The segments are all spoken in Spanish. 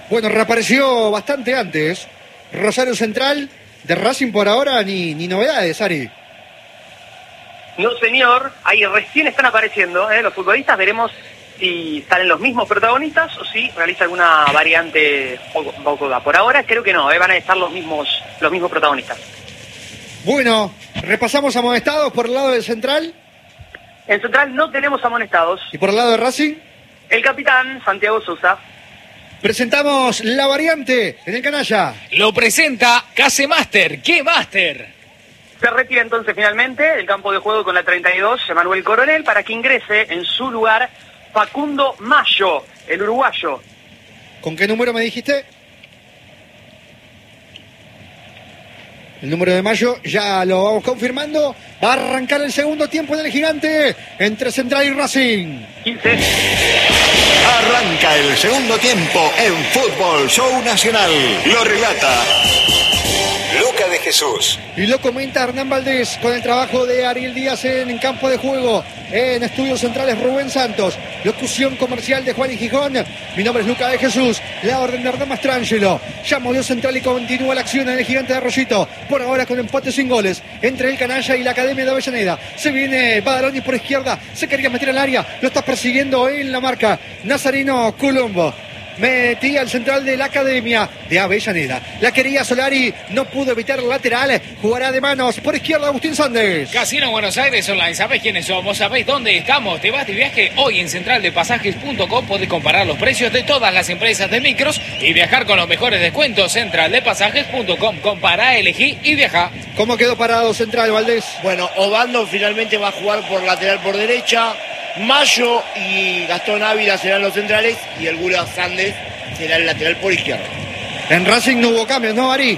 Bueno, reapareció bastante antes. Rosario Central, de Racing por ahora ni novedades, Ari. No, señor, ahí recién están apareciendo los futbolistas. Veremos si salen los mismos protagonistas o si realiza alguna variante un poco. Por ahora creo que no, van a estar los mismos protagonistas. Bueno, repasamos amonestados por el lado del Central. En Central no tenemos amonestados. ¿Y por el lado de Racing? El capitán Santiago Sousa. Presentamos la variante en el canalla. Lo presenta Casemaster. ¿Qué Master? Se retira entonces finalmente del campo de juego con la 32, Manuel Coronel, para que ingrese en su lugar Facundo Mayo, el uruguayo. ¿Con qué número me dijiste? El número de Mayo, ya lo vamos confirmando. Va a arrancar el segundo tiempo en el Gigante entre Central y Racing. 15. Arranca el segundo tiempo en Fútbol Show Nacional. Lo relata Luca de Jesús. Y lo comenta Hernán Valdés con el trabajo de Ariel Díaz en campo de juego. En Estudios Centrales Rubén Santos. Locución comercial de Juan y Gijón. Mi nombre es Luca de Jesús. La orden de Hernán Mastrangelo. Ya movió Central y continúa la acción en el Gigante de Arroyito. Por ahora con empate sin goles entre el Canalla y la Academia de Avellaneda. Se viene Badaloni por izquierda. Se quería meter al área. Lo está persiguiendo en la marca Nazareno Colombo. Metía al central de la Academia de Avellaneda. La quería Solari, no pudo evitar el lateral. Jugará de manos por izquierda Agustín Sández. Casino Buenos Aires Online. ¿Sabés quiénes somos? ¿Sabés dónde estamos? Te vas de viaje hoy en centraldepasajes.com. Podés comparar los precios de todas las empresas de micros y viajar con los mejores descuentos. Centraldepasajes.com. Compará, elegí y viaja. ¿Cómo quedó parado Central, Valdés? Bueno, Obando finalmente va a jugar por lateral por derecha. Mayo y Gastón Ávila serán los centrales y el Gula Sández será el lateral por izquierda. En Racing no hubo cambios, ¿no, Ari?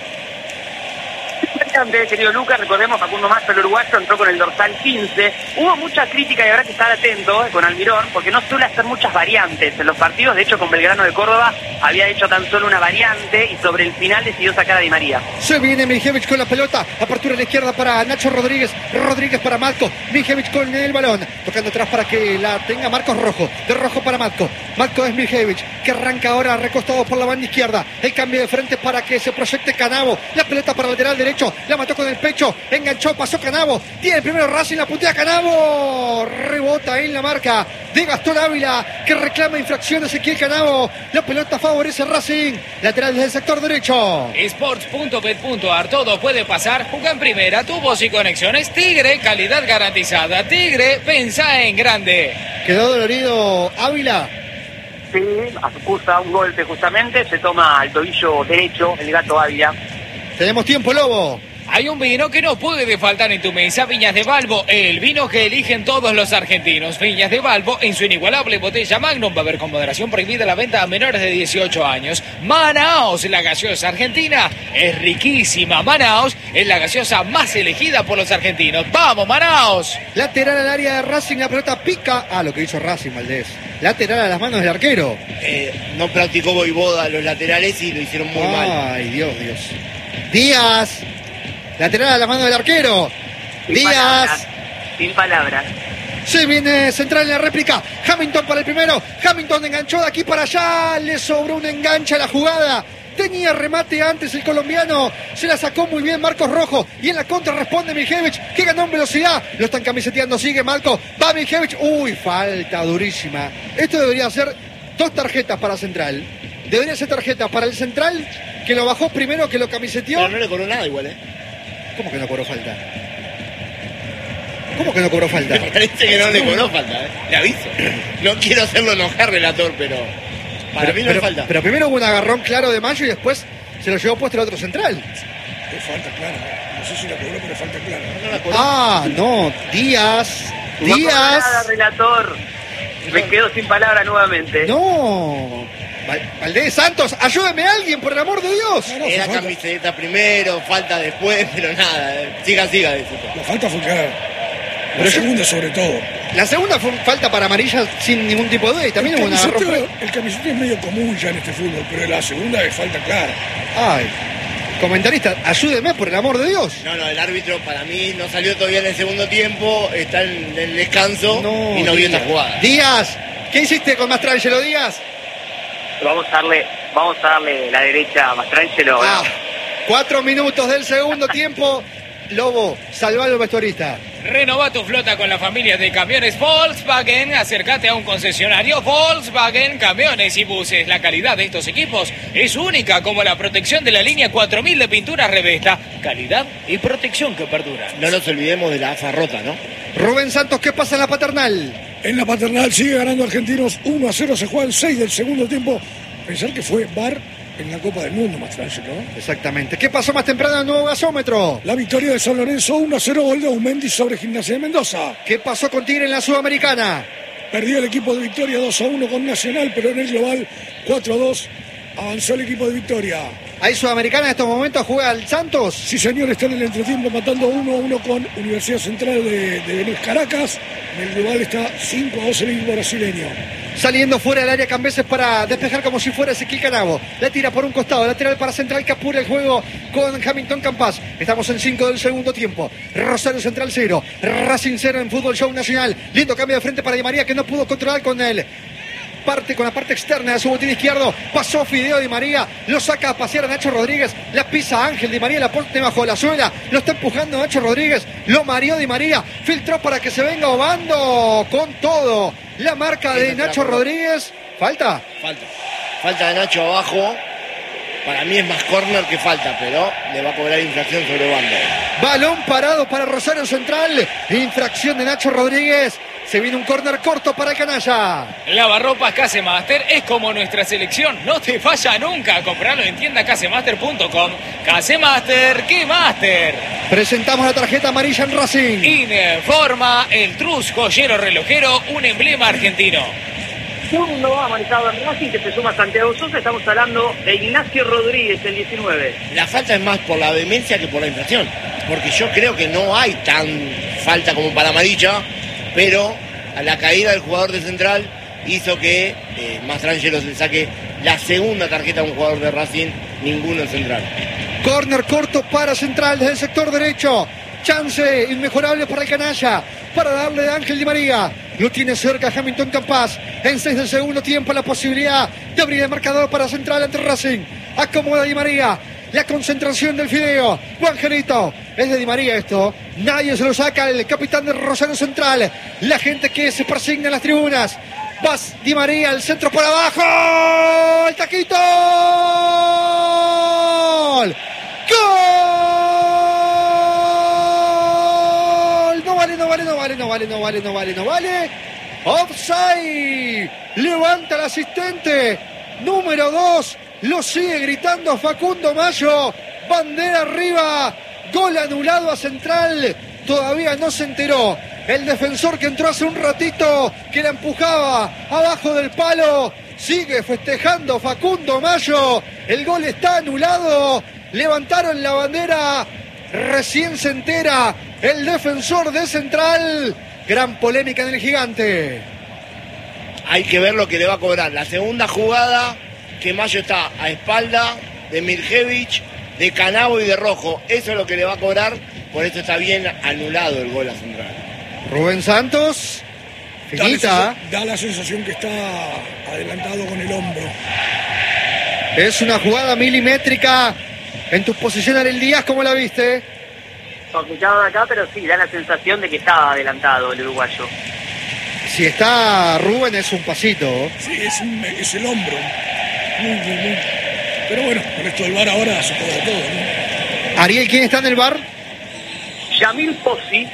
Querido Lucas, recordemos Facundo Mayo, el uruguayo, entró con el dorsal 15. Hubo mucha crítica y habrá que estar atento con Almirón, porque no suele hacer muchas variantes en los partidos. De hecho, con Belgrano de Córdoba había hecho tan solo una variante y sobre el final decidió sacar a Di María. Se viene Mijevich con la pelota. Apertura a la izquierda para Nacho Rodríguez. Rodríguez para Matko. Mijevich con el balón. Tocando atrás para que la tenga Marcos Rojo. De Rojo para Matko. Matko es Mijevich, que arranca ahora recostado por la banda izquierda. El cambio de frente para que se proyecte Canavo. La pelota para el lateral derecho. La mató con el pecho. Enganchó, pasó Canavo. Tiene el primero Racing, la putea Canavo. Rebota en la marca de Gastón Ávila, que reclama infracción Ezequiel Canavo. La pelota favorece a Racing. Lateral desde el sector derecho. Sports.bet.ar. Todo puede pasar. Juega en primera. Tu voz y conexiones. Tigre, calidad garantizada. Tigre, pensá en grande. Quedó dolorido Ávila. Sí, acusa un golpe justamente. Se toma al tobillo derecho el gato Ávila. Tenemos tiempo, Lobo. Hay un vino que no puede faltar en tu mesa, Viñas de Balbo, el vino que eligen todos los argentinos. Viñas de Balbo, en su inigualable botella Magnum, va a haber con moderación prohibida la venta a menores de 18 años. Manaos, la gaseosa argentina, es riquísima. Manaos es la gaseosa más elegida por los argentinos. ¡Vamos, Manaos! Lateral al área de Racing, la pelota pica. Lo que hizo Racing, Valdés. Lateral a las manos del arquero. No practicó Voivoda los laterales y lo hicieron muy mal. Ay, Dios. Díaz. Lateral a la mano del arquero. Díaz. Sin palabras. Se viene Central en la réplica. Hamilton para el primero. Hamilton enganchó de aquí para allá. Le sobró un enganche a la jugada. Tenía remate antes el colombiano. Se la sacó muy bien Marcos Rojo. Y en la contra responde Mijevich, que ganó en velocidad. Lo están camiseteando. Sigue Marco. Va Mijevich. Uy, falta durísima. Esto debería ser 2 tarjetas para Central. Debería ser tarjeta para el Central, que lo bajó primero, que lo camiseteó. Pero no le cobró nada igual, ¿Cómo que no cobró falta? ¿Cómo que no cobró falta? Me parece que no le cobró falta, le aviso. No quiero hacerlo enojar, relator, pero para mí no es falta. Pero primero hubo un agarrón claro de Mayo y después se lo llevó puesto el otro Central. Es falta clara, no sé si la cobró, pero es falta clara. No la cobró. No, Díaz. No cobró nada, relator. Me quedo sin palabras nuevamente. No. Valdés, Santos, ayúdeme a alguien, por el amor de Dios. Era camiseta primero, falta después, pero nada. Siga, dice. La falta fue clara. La segunda sobre todo. La segunda fue falta para amarilla sin ningún tipo de duda y también hubo una agarrón. El camiseta es medio común ya en este fútbol, pero la segunda es falta clara. Ay, comentarista, ayúdeme por el amor de Dios. No, el árbitro para mí no salió todavía en el segundo tiempo, está en el descanso y no vio esta jugada. Díaz, ¿qué hiciste con Mastrangelo, Díaz? Vamos a darle vamos a darle la derecha a Mastrangelo. 4 minutos del segundo tiempo. Lobo, salvalo, vestuarista. Renova tu flota con la familia de camiones Volkswagen. Acércate a un concesionario Volkswagen, camiones y buses. La calidad de estos equipos es única, como la protección de la línea 4000 de pintura Revesta. Calidad y protección que perdura. No nos olvidemos de la AFA rota, ¿no? Rubén Santos, ¿qué pasa en la Paternal? En la Paternal sigue ganando Argentinos 1-0, se juega el 6 del segundo tiempo. Pensar que fue VAR en la Copa del Mundo, Mastrangelo, ¿no? Exactamente. ¿Qué pasó más temprano en el nuevo gasómetro? La victoria de San Lorenzo 1-0, gol de Aumendi sobre Gimnasia de Mendoza. ¿Qué pasó con Tigre en la Sudamericana? Perdió el equipo de Victoria 2-1 con Nacional, pero en el global 4-2 avanzó el equipo de Victoria. ¿Hay Sudamericana en estos momentos? ¿Juega el Santos? Sí, señor, está en el entretiempo matando 1-1 con Universidad Central de Caracas. En el global está 5-2 el equipo brasileño. Saliendo fuera del área Cambeses para despejar como si fuera Ezequiel Canavo. La tira por un costado, lateral para Central, que apura el juego con Hamilton Campas. Estamos en 5 del segundo tiempo. Rosario Central 0, Racing 0 en Fútbol Show Nacional. Lindo cambio de frente para Di María, que no pudo controlar con la parte externa de su botín izquierdo. Pasó Fideo Di María, lo saca a pasear a Nacho Rodríguez, la pisa Ángel Di María, la pone bajo la suela, lo está empujando Nacho Rodríguez, lo mareó Di María, filtró para que se venga Obando con todo. La marca de Nacho Rodríguez. ¿Falta? Falta de Nacho abajo. Para mí es más córner que falta, pero le va a cobrar infracción sobre Obando. Balón parado para Rosario Central. Infracción de Nacho Rodríguez. Se viene un córner corto para el canalla. Lavarropas Casemaster es como nuestra selección. No te falla nunca. Compralo en tiendacasemaster.com. Casemaster, ¡qué master! Presentamos la tarjeta amarilla en Racing. Informa el Trus Joyero Relojero, un emblema argentino. Segundo amonestado en Racing, que se suma a Santiago Sosa. Estamos hablando de Ignacio Rodríguez, el 19. La falta es más por la vehemencia que por la infracción. Porque yo creo que no hay tan falta como para amarilla, pero a la caída del jugador de Central hizo que Mastrangelo se saque la segunda tarjeta a un jugador de Racing, ninguno en Central. Córner corto para Central desde el sector derecho. Chance inmejorable para el canalla, para darle de Ángel Di María. Lo tiene cerca Hamilton Campas. En 6 del segundo tiempo la posibilidad de abrir el marcador para Central ante Racing. Acomoda Di María. La concentración del Fideo. Juanjerito. Es de Di María esto. Nadie se lo saca. El capitán de Rosario Central. La gente que se persigna en las tribunas. Vas Di María, el centro por abajo. El taquito. ¡Gol! No vale. Offside. Levanta el asistente. Número 2. Lo sigue gritando Facundo Mayo. Bandera arriba. Gol anulado a Central. Todavía no se enteró. El defensor que entró hace un ratito, que la empujaba abajo del palo. Sigue festejando Facundo Mayo. El gol está anulado. Levantaron la bandera. Recién se entera el defensor de Central. Gran polémica en el Gigante. Hay que ver lo que le va a cobrar. La segunda jugada, que Mayo está a espalda de Mirjevich, de Canavo y de Rojo. Eso es lo que le va a cobrar. Por eso está bien anulado el gol a Central. Rubén Santos. Finita. Da la sensación que está adelantado con el hombro. Es una jugada milimétrica. En tu posición, Ariel Díaz, ¿cómo la viste? Complicado de acá, pero sí, da la sensación de que estaba adelantado el uruguayo. Si está Rubén, es un pasito. Sí, es el hombro. Muy. Pero bueno, con esto del VAR ahora se puede todo, ¿no? Ariel, ¿quién está en el VAR? Yamil Pozzi.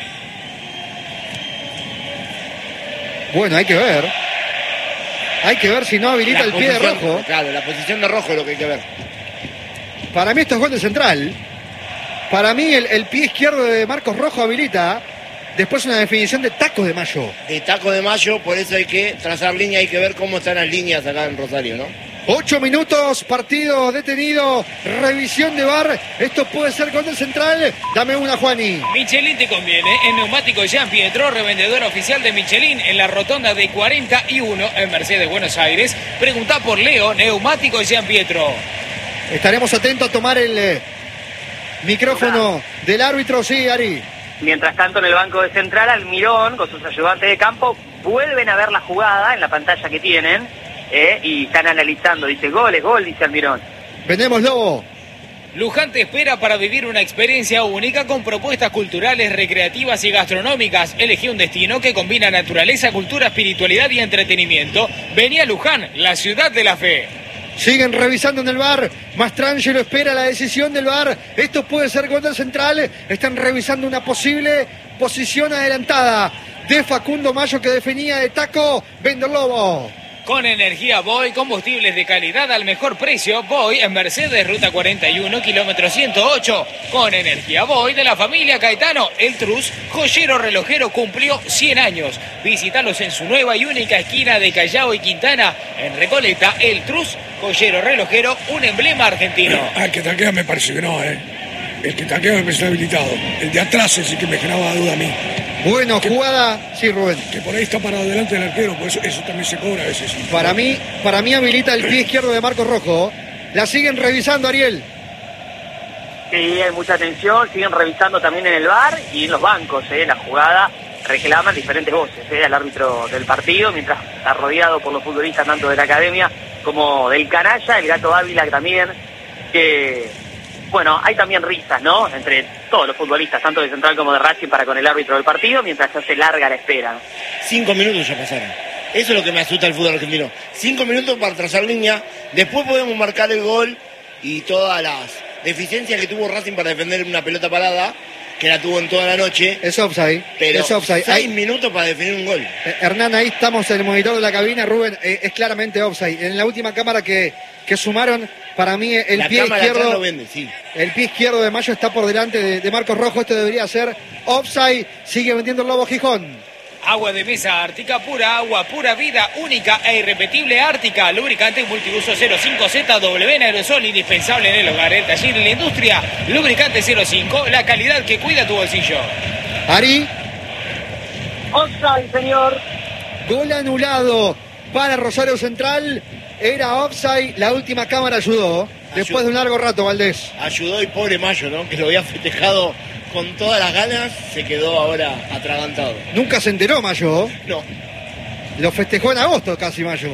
Bueno, hay que ver. Hay que ver si no habilita el pie de Rojo. Claro, la posición de Rojo es lo que hay que ver. Para mí esto es gol de Central. Para mí el pie izquierdo de Marcos Rojo habilita. Después una definición de taco de Mayo. De taco de Mayo, por eso hay que trazar línea, hay que ver cómo están las líneas acá en Rosario, ¿no? 8 minutos, partido detenido, revisión de VAR. Esto puede ser gol de Central. Dame una, Juani. Michelin te conviene. En Neumáticos Jean Pietro, revendedor oficial de Michelin en la rotonda de 41 en Mercedes, Buenos Aires. Preguntá por Leo, Neumáticos Jean Pietro. Estaremos atentos a tomar el micrófono del árbitro. Sí, Ari. Mientras tanto, en el banco de Central, Almirón, con sus ayudantes de campo, vuelven a ver la jugada en la pantalla que tienen. y están analizando. Dice, gol, dice Almirón. Vendemos, Lobo. Luján te espera para vivir una experiencia única con propuestas culturales, recreativas y gastronómicas. Elegí un destino que combina naturaleza, cultura, espiritualidad y entretenimiento. Vení a Luján, la ciudad de la fe. Siguen revisando en el VAR. Mastrangelo espera la decisión del VAR. Esto puede ser gol del Central. Están revisando una posible posición adelantada de Facundo Mayo que definía de taco. Vende el Lobo. Con energía Boy, combustibles de calidad al mejor precio. Boy en Mercedes, ruta 41, kilómetro 108. Con energía Boy de la familia Caetano. El Trus, joyero relojero, cumplió 100 años. Visítalos en su nueva y única esquina de Callao y Quintana. En Recoleta, El Trus, joyero relojero, un emblema argentino. El que taquea me parece que no, El que taquea me parece habilitado. El de atrás es el que me generaba duda a mí. Bueno, jugada, sí, Rubén. Que por ahí está para adelante del arquero, por eso también se cobra a veces. Para mí habilita el pie izquierdo de Marcos Rojo. La siguen revisando, Ariel. Sí, hay mucha atención, siguen revisando también en el VAR y en los bancos, la jugada reclaman diferentes voces, al árbitro del partido, mientras está rodeado por los futbolistas tanto de la academia como del canalla, el Gato Ávila también, que... Bueno, hay también risas, ¿no? Entre todos los futbolistas, tanto de Central como de Racing, para con el árbitro del partido, mientras se hace larga la espera. 5 minutos ya pasaron. Eso es lo que me asusta el fútbol argentino. 5 minutos para trazar línea, después podemos marcar el gol y todas las deficiencias que tuvo Racing para defender una pelota parada, que la tuvo en toda la noche. Es offside. Pero es offside. 6 minutos para definir un gol. Hernán, ahí estamos en el monitor de la cabina. Rubén, es claramente offside. En la última cámara que sumaron, para mí el pie izquierdo lo vende, sí. El pie izquierdo de Mayo está por delante de Marcos Rojo. Esto debería ser offside. Sigue vendiendo el Lobo Gijón. Agua de mesa Ártica pura, agua pura vida, única e irrepetible Ártica. Lubricante multiuso 05ZW en aerosol, indispensable en el hogar, el taller y la industria. Lubricante 05, la calidad que cuida tu bolsillo. Ari. Offside, señor. Gol anulado para Rosario Central. Era offside. La última cámara ayudó. Después de un largo rato, Valdés. Ayudó y pobre Mayo, ¿no? Que lo había festejado con todas las ganas, se quedó ahora atragantado. Nunca se enteró Mayo. No. Lo festejó en agosto casi Mayo.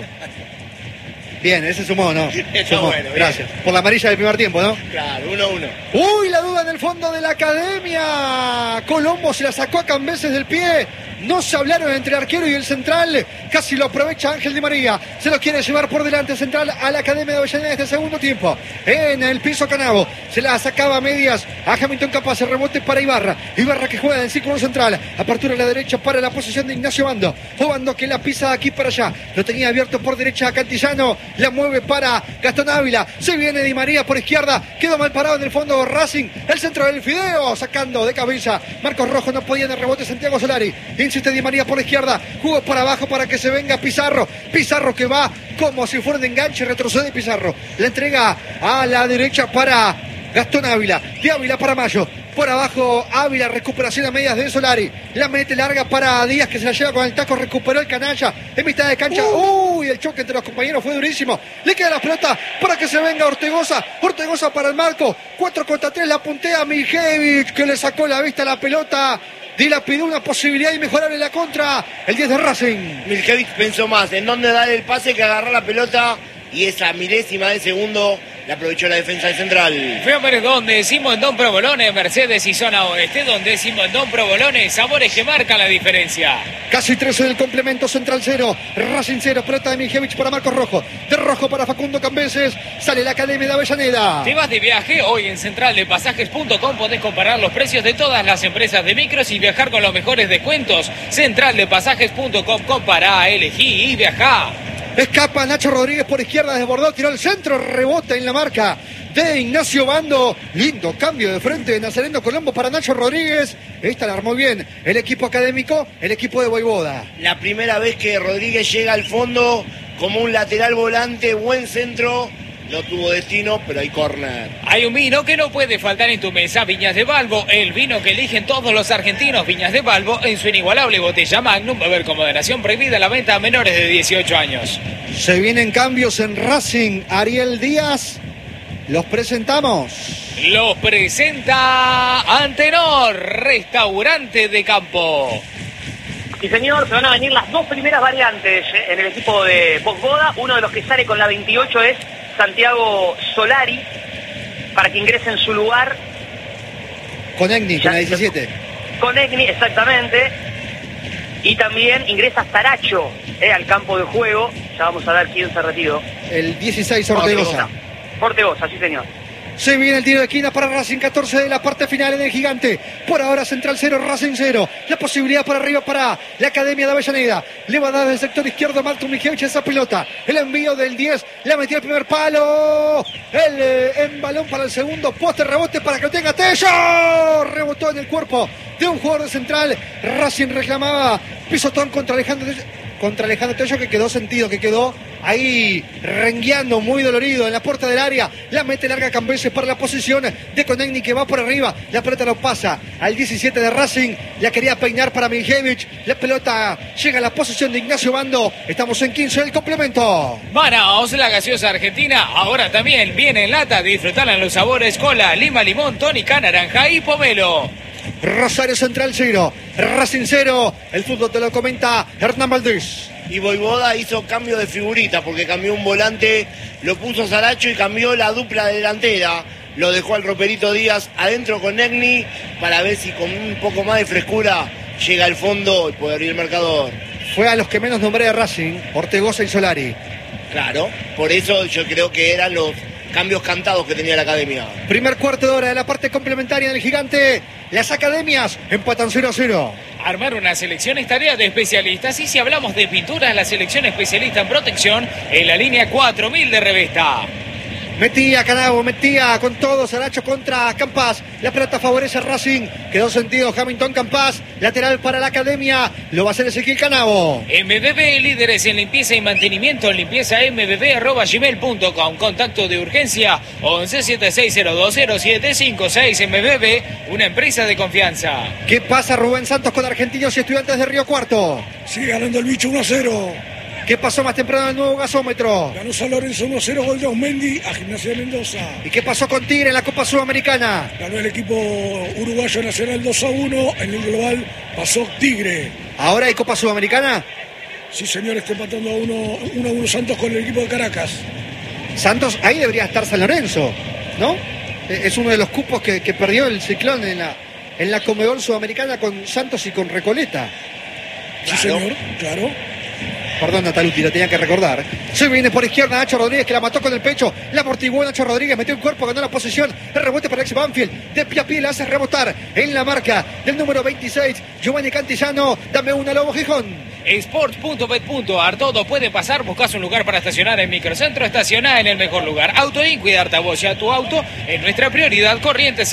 Bien, ese sumó, ¿no? Está sumó. bueno, gracias. Por la amarilla del primer tiempo, ¿no? Claro, 1-1. ¡Uy! La duda en el fondo de la academia. Colombo se la sacó a Cambeses del pie. No se hablaron entre el arquero y el central. Casi lo aprovecha Ángel Di María. Se lo quiere llevar por delante Central a la Academia de Avellaneda este segundo tiempo. En el piso Canavo. Se la sacaba a medias a Hamilton Capaz. El rebote para Ibarra. Ibarra que juega en el círculo central. Apertura a la derecha para la posición de Ignacio Bando. Bando que la pisa de aquí para allá. Lo tenía abierto por derecha a Cantillano. La mueve para Gastón Ávila. Se viene Di María por izquierda. Quedó mal parado en el fondo Racing. El centro del Fideo. Sacando de cabeza. Marcos Rojo no podía en el rebote Santiago Solari. Insiste Di María por la izquierda, jugó para abajo para que se venga Pizarro que va como si fuera de enganche, retrocede Pizarro, la entrega a la derecha para Gastón Ávila, de Ávila para Mayo, por abajo Ávila, recuperación a medias de Solari, la mete larga para Díaz que se la lleva con el taco, recuperó el canalla en mitad de cancha, uy, el choque entre los compañeros fue durísimo, le queda la pelota para que se venga Ortegoza para el marco, 4 contra 3, la puntea Mijevic que le sacó la vista a la pelota. Dilapidó una posibilidad inmejorable en la contra. El 10 de Racing. Miljevic pensó más en dónde dar el pase que agarrar la pelota. Y esa milésima de segundo la aprovechó la defensa de Central. Fue donde decimos en Don Provolone, Mercedes y Zona Oeste. Donde decimos en Don Provolone, sabores que marcan la diferencia. Casi 13 del complemento, Central 0, Racing 0, pelota de Mijevic para Marcos Rojo. De Rojo para Facundo Cambeses. Sale la Academia de Avellaneda. ¿Te vas de viaje? Hoy en centraldepasajes.com podés comparar los precios de todas las empresas de micros y viajar con los mejores descuentos. Centraldepasajes.com, compará, elegí y viajá. Escapa Nacho Rodríguez por izquierda, desbordó, tiró el centro, rebota en la marca de Ignacio Bando. Lindo cambio de frente de Nazareno Colombo para Nacho Rodríguez. Esta la armó bien el equipo académico, el equipo de Voivoda. La primera vez que Rodríguez llega al fondo como un lateral volante, buen centro. No tuvo destino, pero hay córner. Hay un vino que no puede faltar en tu mesa, Viñas de Balbo, el vino que eligen todos los argentinos. Viñas de Balbo, en su inigualable botella Magnum, beber con moderación, prohibida la venta a menores de 18 años. Se vienen cambios en Racing. Ariel Díaz, los presentamos. Los presenta Antenor, restaurante de campo. Sí, señor, se van a venir las dos primeras variantes en el equipo de Vojvoda. Uno de los que sale con la 28 es Santiago Solari, para que ingrese en su lugar. Con Egni, con la 17. Con Egni, exactamente. Y también ingresa Saracho al campo de juego. Ya vamos a ver quién se retiró. El 16, Ortegoza. Ortegoza, sí, señor. Se viene el tiro de esquina para Racing, 14 de la parte final en el Gigante. Por ahora Central 0, Racing 0. La posibilidad para arriba para la Academia de Avellaneda. Le va a dar del sector izquierdo Malcolm Mijevich esa pelota. El envío del 10, la metió el primer palo. El balón para el segundo poste, rebote para que lo tenga Tello. Rebotó en el cuerpo de un jugador de Central. Racing reclamaba pisotón contra Alejandro Tello, que quedó sentido, que quedó ahí rengueando, muy dolorido en la puerta del área. La mete larga Cambeses para la posición de Conegni, que va por arriba. La pelota no pasa al 17 de Racing. La quería peinar para Mijevich. La pelota llega a la posición de Ignacio Bando. Estamos en 15 del complemento. Manaos, la gaseosa argentina, ahora también viene en lata. Disfrutarla en los sabores cola, lima, limón, tónica, naranja y pomelo. Rosario Central 0, Racing 0. El fútbol te lo comenta Hernán Valdés. Y Vojvoda hizo cambio de figurita porque cambió un volante, lo puso Saracho y cambió la dupla delantera. Lo dejó al Roperito Díaz adentro con Egni para ver si con un poco más de frescura llega al fondo y puede abrir el marcador. Fue a los que menos nombré de Racing, Ortegoza y Solari. Claro, por eso yo creo que eran los cambios cantados que tenía la Academia. Primer cuarto de hora de la parte complementaria del Gigante. Las academias empatan 0-0. Armar una selección es tarea de especialistas, y si hablamos de pinturas, la selección especialista en protección en la línea 4000 de Revesta. Metía Canavo, metía con todo Saracho contra Campas. La pelota favorece a Racing. Quedó sentido Hamilton Campas. Lateral para la Academia. Lo va a hacer Ezequiel Canavo. MBB, líderes en limpieza y mantenimiento. limpiezambb@gmail.com. Contacto de urgencia 1176020756. MBB, una empresa de confianza. ¿Qué pasa, Rubén Santos, con Argentinos y Estudiantes de Río Cuarto? Sigue ganando el bicho 1-0. ¿Qué pasó más temprano en el nuevo gasómetro? Ganó San Lorenzo 1-0, gol de Osmendi a Gimnasia de Mendoza. ¿Y qué pasó con Tigre en la Copa Sudamericana? Ganó el equipo uruguayo Nacional 2-1. En el global pasó Tigre. ¿Ahora hay Copa Sudamericana? Sí, señor, está empatando a 1-1 Santos con el equipo de Caracas. Santos, ahí debería estar San Lorenzo, ¿no? Es uno de los cupos que perdió el Ciclón en la Conmebol Sudamericana con Santos y con Recoleta. Sí, señor, claro. Perdón, Nataluti, lo tenía que recordar. Se viene por izquierda Nacho Rodríguez, que la mató con el pecho. La amortiguó Nacho Rodríguez, metió el cuerpo, ganó la posición. El rebote para Alex Banfield. De pie a pie la hace rebotar en la marca del número 26. Giovanni Cantillano, dame una, Lobo Gijón. Sport.bet.ar, todo puede pasar. Buscas un lugar para estacionar en Microcentro, estacioná en el mejor lugar. Autoin, cuidarte a vos y a tu auto es nuestra prioridad. Corriente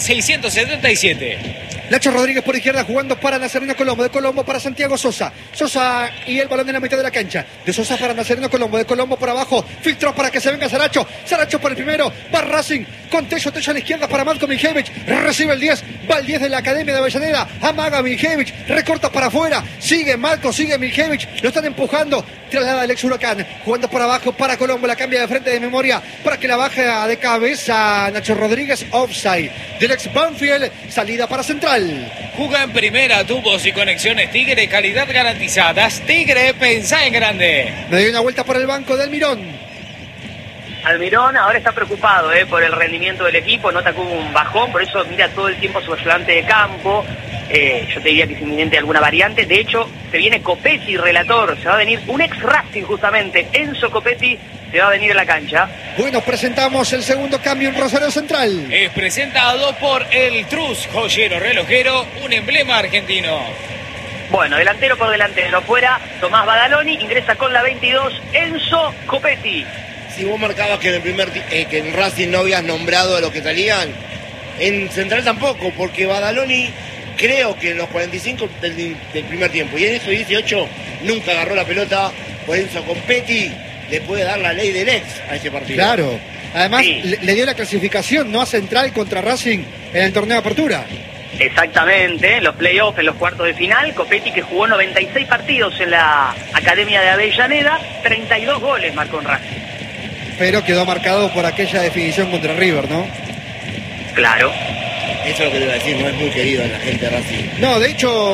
677. Nacho Rodríguez por izquierda jugando para Nazareno Colombo. De Colombo para Santiago Sosa. Sosa y el balón en la mitad de la cancha. De Sosa para Nazareno Colombo. De Colombo por abajo. Filtró para que se venga Saracho. Saracho para el primero. Va Racing con Tello. Tello a la izquierda para Malcolm Mijevich. Recibe el 10. Va el 10 de la Academia de Avellaneda. Amaga Mijevich. Recorta para afuera. Sigue Malcolm. Sigue Mijevich. Lo están empujando. Traslada el ex Huracán. Jugando por abajo para Colombo. La cambia de frente de memoria para que la baje de cabeza Nacho Rodríguez. Offside del ex Banfield. Salida para Central. Juega en primera, tubos y conexiones Tigre, calidad garantizadas. Tigre, pensá en grande. Me dio una vuelta por el banco de Almirón. Almirón ahora está preocupado por el rendimiento del equipo, nota que hubo un bajón, por eso mira todo el tiempo su ayudante de campo. Yo te diría que es inminente alguna variante. De hecho, se viene Copetti, relator. Se va a venir un ex Racing justamente, Enzo Copetti, se va a venir a la cancha. Bueno, presentamos el segundo cambio en Rosario Central. Es presentado por el Trus, joyero relojero, un emblema argentino. Bueno, delantero por delantero. Fuera, Tomás Badaloni, ingresa con la 22, Enzo Copetti. Si vos marcabas que en el que en Racing no habías nombrado a los que salían, en Central tampoco, porque Badaloni creo que en los 45 del primer tiempo y en esos 18 nunca agarró la pelota. Por eso Copetti le puede dar la ley del ex a ese partido. Claro, además sí, le dio la clasificación, no a Central contra Racing en el torneo de apertura. Exactamente, en los playoffs, en los cuartos de final, Copetti, que jugó 96 partidos en la Academia de Avellaneda, 32 goles marcó en Racing. Pero quedó marcado por aquella definición contra River, ¿no? Claro. Eso es lo que le iba a decir, no es muy querido a la gente de Racing. No, de hecho,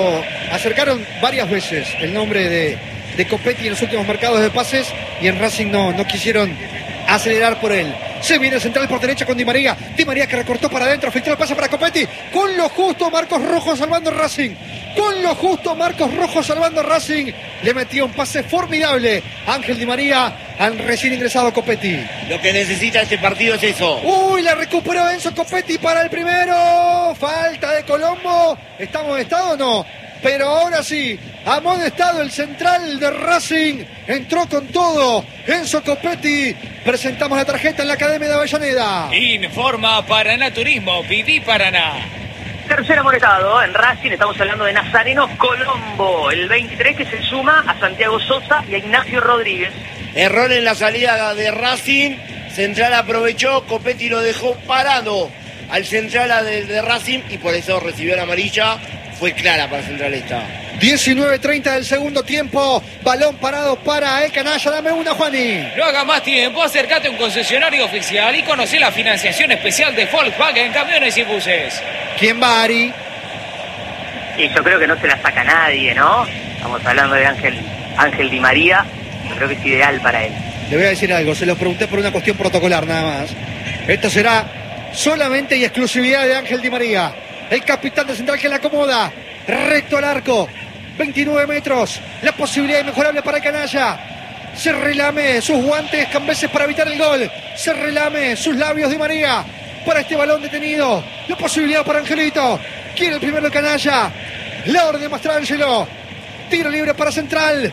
Acercaron varias veces el nombre de Copetti en los últimos mercados de pases y en Racing no quisieron acelerar por él. Se viene central por derecha con Di María. Di María que recortó para adentro, filtró el pase para Copetti. Con lo justo Marcos Rojo salvando Racing. Con lo justo Marcos Rojo salvando Racing. Le metió un pase formidable Ángel Di María al recién ingresado Copetti. Lo que necesita este partido es eso. Uy, la recuperó Enzo Copetti para el primero. Falta de Colombo. ¿Estamos en estado o no? Pero ahora sí, amonestado el central de Racing. Entró con todo Enzo Copetti. Presentamos la tarjeta en la Academia de Avellaneda. Informa Paraná Turismo, viví Paraná. Tercer amonestado en Racing, estamos hablando de Nazareno Colombo, el 23 que se suma a Santiago Sosa y a Ignacio Rodríguez. Error en la salida de Racing. Central aprovechó, Copetti lo dejó parado al central de Racing y por eso recibió la amarilla. Fue clara para Central esta. 19:30 del segundo tiempo. Balón parado para el canalla. Dame una, Juani. No haga más tiempo, acércate a un concesionario oficial y conoce la financiación especial de Volkswagen Camiones y Buses. ¿Quién va, Ari? Y yo creo que no se la saca nadie, ¿no? Estamos hablando de Ángel Di María. Yo creo que es ideal para él. Le voy a decir algo, se lo pregunté por una cuestión protocolar nada más. Esto será solamente y exclusividad de Ángel Di María. El capitán de Central que la acomoda. Recto al arco. 29 metros. La posibilidad inmejorable para el canalla. Se relame sus guantes cambeses para evitar el gol. Se relame sus labios Di María para este balón detenido. La posibilidad para Angelito. Quiere el primero el canalla. La orden de Mastrangelo. Tiro libre para Central.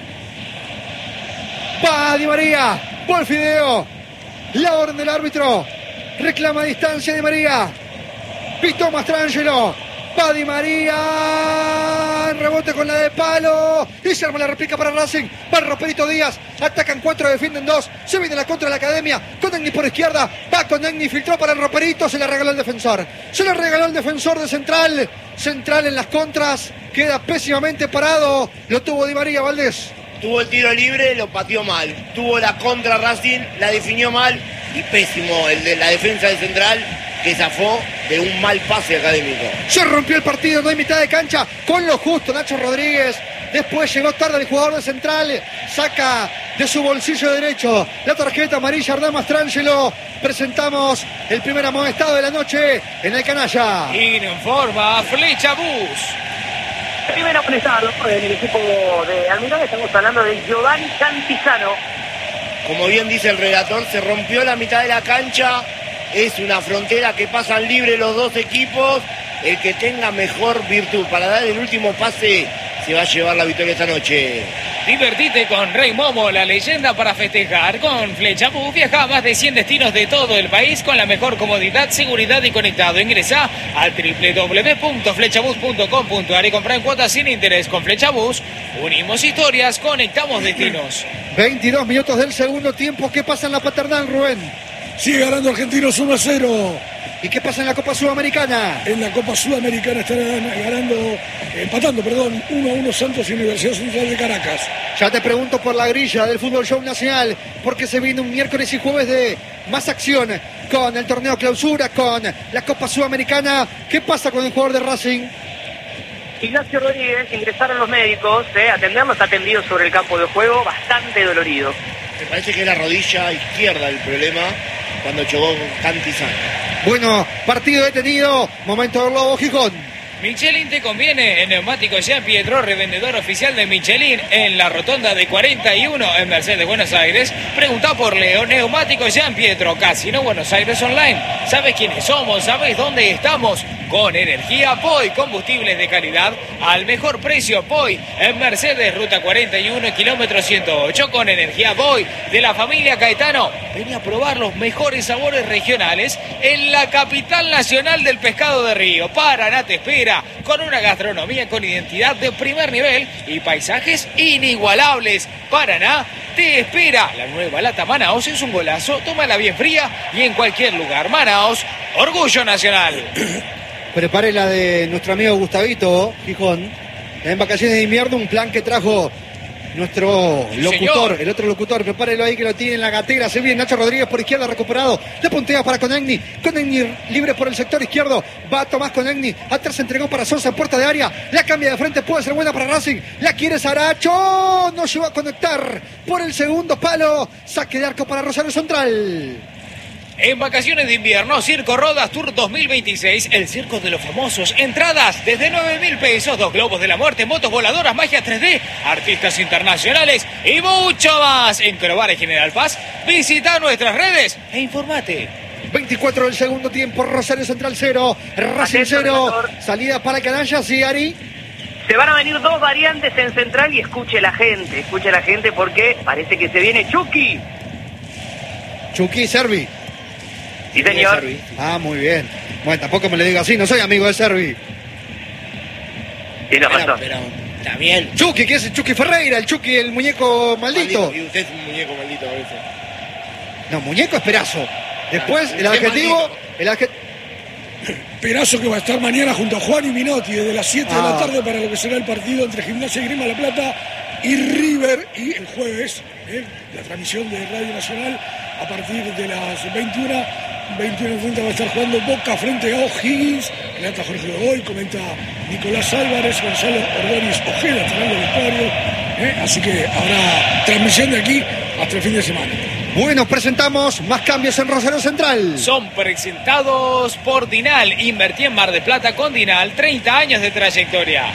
Va Di María. Por Fideo. La orden del árbitro. Reclama distancia Di María. Pitó Mastrangelo. Va Di María. Rebote con la de palo. Y se arma la réplica para Racing. Va Roperito Díaz. Atacan 4, defienden 2. Se viene la contra de la Academia. Con Egni por izquierda. Va con Egni. Filtró para el Roperito. Se la regaló el defensor. Se la regaló el defensor de Central. Central en las contras. Queda pésimamente parado. Lo tuvo Di María, Valdés. Tuvo el tiro libre, lo pateó mal. Tuvo la contra Racing, la definió mal. Y pésimo el de la defensa de Central, que zafó de un mal pase académico. Se rompió el partido, no hay mitad de cancha. Con lo justo Nacho Rodríguez. Después llegó tarde el jugador de Central. Saca de su bolsillo derecho la tarjeta amarilla Hernán Mastrangelo. Presentamos el primer amonestado de la noche en el canalla. Informa Flecha Bus. Primer amonestado en el equipo de Almirón. Estamos hablando de Giovanni Cantizano. Como bien dice el relator, se rompió la mitad de la cancha. Es una frontera que pasan libre los dos equipos. El que tenga mejor virtud para dar el último pase se va a llevar la victoria esta noche. Divertite con Rey Momo, la leyenda para festejar. Con Flecha Bus viaja a más de 100 destinos de todo el país con la mejor comodidad, seguridad y conectado. Ingresa a www.flechabus.com.ar y compra en cuotas sin interés. Con Flecha Bus unimos historias, conectamos destinos. 22 minutos del segundo tiempo. ¿Qué pasa en la Paternal, Rubén? Sigue ganando Argentinos 1-0. ¿Y qué pasa en la Copa Sudamericana? En la Copa Sudamericana están empatando 1-1 Santos y Universidad Central de Caracas. Ya te pregunto por la grilla del Fútbol Show Nacional, porque se viene un miércoles y jueves de más acción con el torneo clausura, con la Copa Sudamericana. ¿Qué pasa con el jugador de Racing? Ignacio Rodríguez, ingresaron los médicos, atenderlos atendido sobre el campo de juego, bastante dolorido. Me parece que es la rodilla izquierda el problema cuando chocó con Cantizano. Bueno, partido detenido, momento del Lobo Gijón. Michelin te conviene. En Neumáticos Jean Pietro, revendedor oficial de Michelin en la rotonda de 41 en Mercedes, Buenos Aires. Pregunta por Leo. Neumáticos Jean Pietro, Casino Buenos Aires Online. ¿Sabes quiénes somos? ¿Sabes dónde estamos? Con energía POI, combustibles de calidad al mejor precio. POI en Mercedes, ruta 41, kilómetro 108. Con energía POI de la familia Caetano. Vení a probar los mejores sabores regionales en la capital nacional del pescado de río. Paraná te espera con una gastronomía con identidad de primer nivel y paisajes inigualables. Paraná te espera. La nueva lata Manaos es un golazo. Tómala bien fría y en cualquier lugar. Manaos, orgullo nacional. Prepare la de nuestro amigo Gustavito Gijón. En vacaciones de invierno, un plan que trajo nuestro locutor, señor. el otro locutor, prepárelo ahí que lo tiene en la gatera. Se viene Nacho Rodríguez por izquierda, recuperado. La puntea para Konechny. Konechny libre por el sector izquierdo. Va Tomás Konechny. Atrás se entregó para Sosa en puerta de área. La cambia de frente, puede ser buena para Racing. La quiere Saracho. No llegó a conectar por el segundo palo. Saque de arco para Rosario Central. En vacaciones de invierno, Circo Rodas Tour 2026, el circo de los famosos. Entradas desde 9.000 pesos, 2 globos de la muerte, motos voladoras, magia 3D, artistas internacionales y mucho más. En Crobar y General Paz, visita nuestras redes e informate. 24 del segundo tiempo, Rosario Central 0, Racing Atento, 0. relator. Salida para Canallas y Ari. Se van a venir dos variantes en Central y escuche la gente porque parece que se viene Chucky. Chucky Servi. Sí, señor. Ah, muy bien. Bueno, tampoco me le digo así, no soy amigo de Servi. Tiene razón. Pero está bien. Chucky, ¿qué es el Chucky Ferreira? El Chucky, el muñeco maldito. Y usted es un muñeco maldito a veces. No, muñeco es Perazo. Después, el ¿Qué adjetivo. maldito? Perazo que va a estar mañana junto a Juan y Minotti desde las 7 de la Ah. tarde para lo que será el partido entre Gimnasia y Grima La Plata y River. Y el jueves, la transmisión de Radio Nacional a partir de las 21:30 va a estar jugando Boca frente a O'Higgins. Relata Jorge Godoy, comenta Nicolás Álvarez, Gonzalo Ordóñez Ojeda estarán en el vestuario. Así que habrá transmisión de aquí hasta el fin de semana. Bueno, presentamos más cambios en Rosario Central. Son presentados por Dinal. Invertí en Mar de Plata con Dinal, 30 años de trayectoria.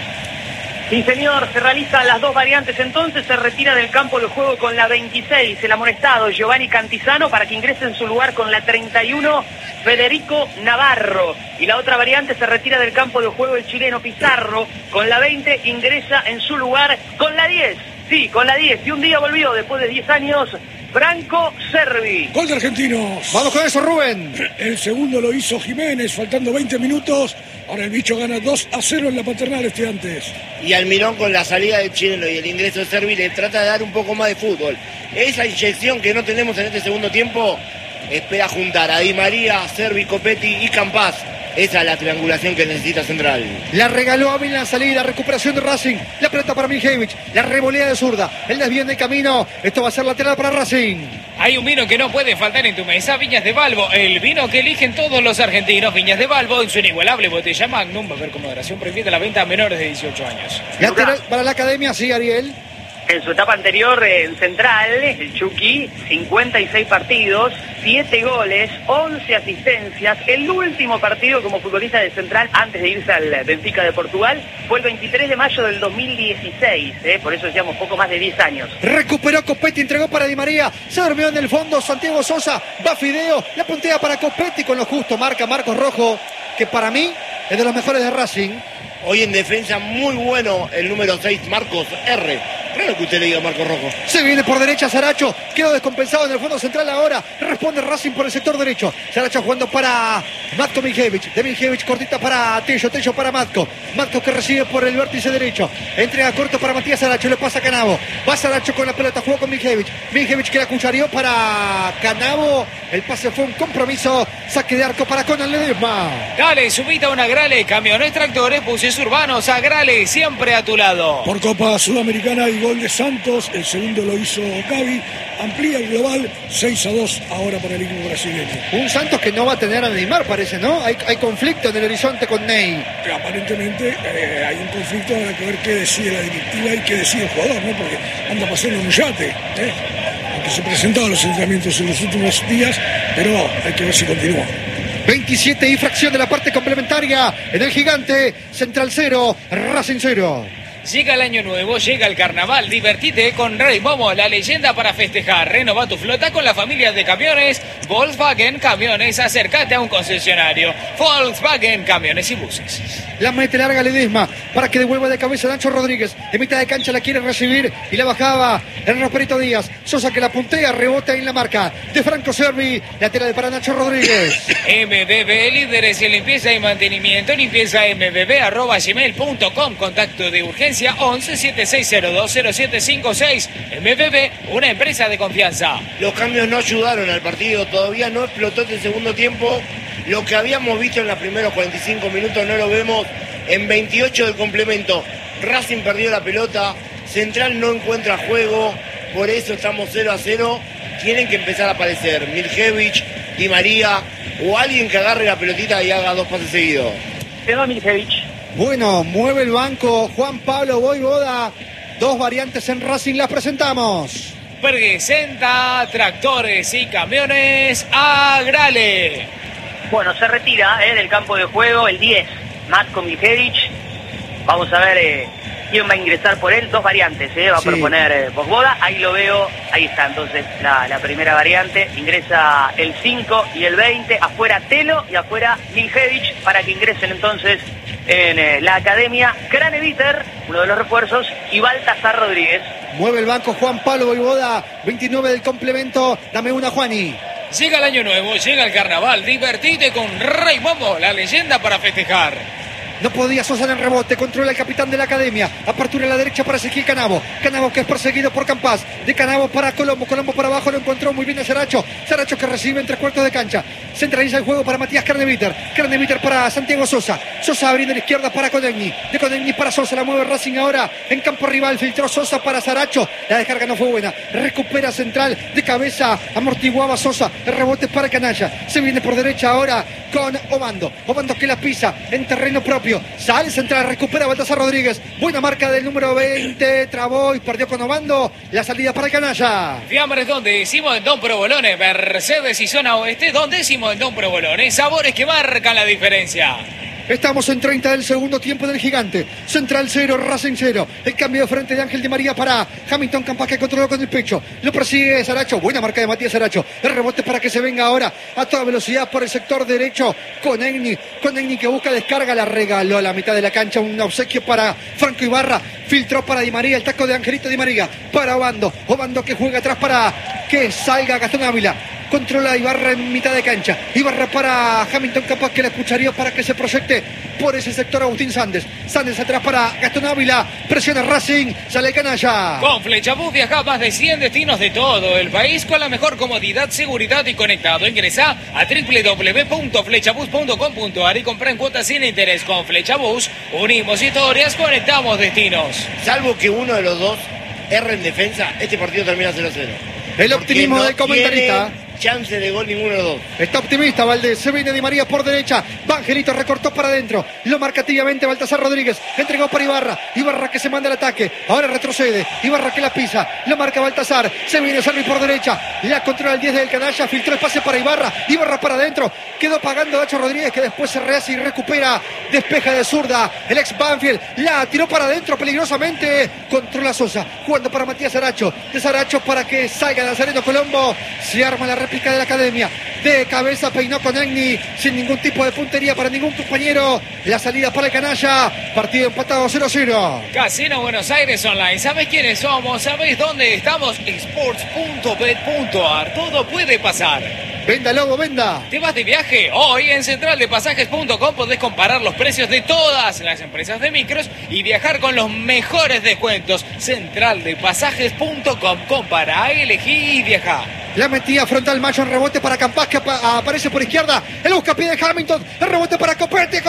Sí, señor, se realizan las dos variantes, entonces se retira del campo de juego con la 26, el amonestado Giovanni Cantizano, para que ingrese en su lugar con la 31, Federico Navarro. Y la otra variante, se retira del campo de juego el chileno Pizarro, con la 20 ingresa en su lugar con la 10. Sí, con la 10, y un día volvió después de 10 años, Franco Servi. Gol de Argentinos. Vamos con eso, Rubén. El segundo lo hizo Jiménez, faltando 20 minutos. Ahora el bicho gana 2-0 en la Paternal Estudiantes. Y Almirón, con la salida del chileno y el ingreso de Servi, le trata de dar un poco más de fútbol. Esa inyección que no tenemos en este segundo tiempo, espera juntar a Di María, Servi, Copetti y Campaz. Esa es la triangulación que necesita Central. La regaló Ávila en la salida, recuperación de Racing. La pelota para Mijevich, la revolea de zurda. El desvío en el camino. Esto va a ser lateral para Racing. Hay un vino que no puede faltar en tu mesa, Viñas de Balbo, el vino que eligen todos los argentinos. Viñas de Balbo, en su inigualable botella Magnum, beber con moderación, prohibida la venta a menores de 18 años. Lateral para la academia, sí, Ariel. En su etapa anterior en Central, el Chucky, 56 partidos, 7 goles, 11 asistencias. El último partido como futbolista de Central antes de irse al Benfica de Portugal fue el 23 de mayo del 2016, por eso decíamos poco más de 10 años. Recuperó Copetti, entregó para Di María. Se durmió en el fondo Santiago Sosa. Va Fideo, la puntea para Copetti con lo justo. Marca Marcos Rojo, que para mí es de los mejores de Racing. Hoy en defensa muy bueno el número 6, Marcos R. Claro que usted le diga Marcos Rojo. Se viene por derecha Saracho, quedó descompensado en el fondo central ahora. Responde Racing por el sector derecho. Saracho jugando para Matko Mijevich. De Mijevich cortita para Tello, Tello para Matko. Matko que recibe por el vértice derecho. Entrega corto para Matías Saracho, le pasa a Canavo. Va Saracho con la pelota, jugó con Mijevich. Mijevich que la cucharió para Canavo. El pase fue un compromiso. Saque de arco para Conan Ledesma. Dale, subita una Grale, camiones, tractores, buses urbanos, a Grale, siempre a tu lado. Por Copa Sudamericana y gol de Santos, el segundo lo hizo Gavi, amplía el global 6-2 ahora para el equipo brasileño. Un Santos que no va a tener a Neymar, parece, ¿no? Hay conflicto en el horizonte con Ney. Que aparentemente hay un conflicto, habrá que ver qué decide la directiva y qué decide el jugador, ¿no? Porque anda pasando un yate, aunque se presentaron los entrenamientos en los últimos días, pero hay que ver si continúa. 27 y fracción de la parte complementaria en el Gigante. Central 0, Racing 0. Llega el año nuevo, llega el carnaval, divertite con Rey Momo, la leyenda para festejar. Renova tu flota con la familia de camiones Volkswagen Camiones. Acércate a un concesionario Volkswagen Camiones y Buses. La mete larga Ledesma para que devuelva de cabeza Nacho Rodríguez. En mitad de cancha la quiere recibir y la bajaba el Roperito Díaz. Sosa que la puntea, rebota en la marca de Franco Servi. Lateral para Nacho Rodríguez. MBB, líderes en limpieza y mantenimiento. Limpieza mbb@gmail.com. Contacto de urgencia 11-7602-0756. MBB, una empresa de confianza. Los cambios no ayudaron al partido, todavía no explotó este segundo tiempo. Lo que habíamos visto en los primeros 45 minutos no lo vemos en 28 del complemento. Racing perdió la pelota, Central no encuentra juego, por eso estamos 0-0. Tienen que empezar a aparecer Miljevich, Di María o alguien que agarre la pelotita y haga 2 pases seguidos. Quedó Miljevich. Bueno, mueve el banco Juan Pablo Voivoda. 2 variantes en Racing, las presentamos. Presenta tractores y camiones a Grale. Bueno, se retira del campo de juego el 10, Matko Miljevich. Vamos a ver quién va a ingresar por él. 2 variantes, va a proponer Voivoda. Ahí lo veo, ahí está entonces la primera variante. Ingresa el 5 y el 20. Afuera Telo y afuera Miljevich para que ingresen entonces en la academia Craneviter, uno de los refuerzos, y Baltasar Rodríguez. Mueve el banco Juan Pablo Voivoda. 29 del complemento. Dame una, Juani. Llega el año nuevo, llega el carnaval. Divertite con Rey Momo, la leyenda para festejar. No podía Sosa en el rebote, controla el capitán de la academia. Apertura a la derecha para Ezequiel Canavo. Canavo que es perseguido por Campás. De Canavo para Colombo. Colombo para abajo, lo encontró muy bien a Saracho. Saracho que recibe en 3/4 de cancha. Centraliza el juego para Matías Craneviter. Craneviter para Santiago Sosa. Sosa abriendo a la izquierda para Conegni. De Conegni para Sosa. La mueve Racing ahora en campo rival. Filtró Sosa para Saracho. La descarga no fue buena. Recupera Central de cabeza. Amortiguaba Sosa. El rebote es para Canalla. Se viene por derecha ahora con Obando. Obando que la pisa en terreno propio. Sale Central, recupera Baltasar Rodríguez. Buena marca del número 20. Trabó y perdió con Obando. La salida para Canalla. Fiambres, donde decimos en Don Provolone. Mercedes y zona oeste, donde decimos en Don Provolone. Sabores que marcan la diferencia. Estamos en 30 del segundo tiempo del Gigante. Central 0, Racing 0. El cambio de frente de Ángel Di María para Hamilton Campas, que controló con el pecho. Lo persigue Saracho. Buena marca de Matías Saracho. El rebote para que se venga ahora a toda velocidad por el sector derecho. Conegni que busca descarga. La regaló a la mitad de la cancha. Un obsequio para Franco Ibarra. Filtró para Di María. El taco de Angelito Di María. Para Obando. Obando que juega atrás para que salga Gastón Ávila. Controla Ibarra en mitad de cancha. Ibarra para Hamilton Campas, que la escucharía para que se proyecte por ese sector Agustín Sandes. Sandes atrás para Gastón Ávila. Presiona Racing. Sale Canalla. Con Flechabús viaja a más de 100 destinos de todo el país con la mejor comodidad, seguridad y conectado. Ingresa a www.flechabus.com.ar y compra en cuotas sin interés. Con Flechabús unimos historias, conectamos destinos. Salvo que uno de los dos erre en defensa, este partido termina 0-0. El optimismo del comentarista. Chance de gol ninguno de los dos. Está optimista Valdés. Se viene Di María por derecha. Vangelito recortó para adentro. Lo marca tibiamente Baltasar Rodríguez. Entregó para Ibarra. Ibarra que se manda el ataque. Ahora retrocede. Ibarra que la pisa. Lo marca Baltasar. Se viene Servi por derecha. La controla el 10 del Canalla. Filtró el pase para Ibarra. Ibarra para adentro. Quedó pagando Nacho Rodríguez, que después se rehace y recupera. Despeja de zurda. El ex Banfield. La tiró para adentro peligrosamente. Controla Sosa. Jugando para Matías Saracho. De Saracho para que salga Nazareno Colombo. Se arma la réplica de la academia. De cabeza peinó Conegni sin ningún tipo de puntería para ningún compañero. La salida para el Canalla. Partido empatado 0-0. Casino Buenos Aires Online. ¿Sabes quiénes somos? ¿Sabes dónde estamos? Sports.bet.ar. Todo puede pasar. Venda, Lobo, venda. ¿Te vas de viaje? Hoy en centraldepasajes.com podés comparar los precios de todas las empresas de micros y viajar con los mejores descuentos. Centraldepasajes.com. Compara, elegí y viaja. La metía frontal macho en rebote para Campás, que aparece por izquierda. El buscapié de Hamilton. El rebote para Copetti.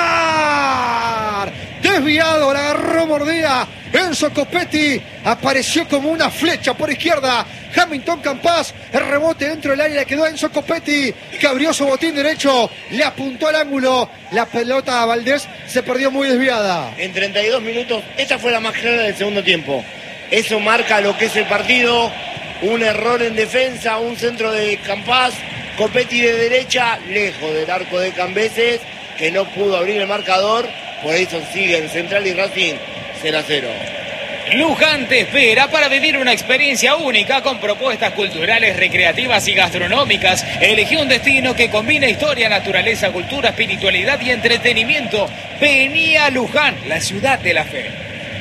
Colocar. Desviado. La agarró mordida. Enzo Copetti apareció como una flecha por izquierda. Hamilton Campás. El rebote dentro del área. Quedó Enzo Copetti, que abrió su botín derecho. Le apuntó al ángulo. La pelota a Valdés se perdió muy desviada. En 32 minutos, esta fue la más clara del segundo tiempo. Eso marca lo que es el partido. Un error en defensa, un centro de Campás, Copetti de derecha, lejos del arco de Cambeses, que no pudo abrir el marcador. Por eso siguen Central y Racing 0-0. Luján te espera para vivir una experiencia única con propuestas culturales, recreativas y gastronómicas. Elegí un destino que combina historia, naturaleza, cultura, espiritualidad y entretenimiento. Vení a Luján, la ciudad de la fe.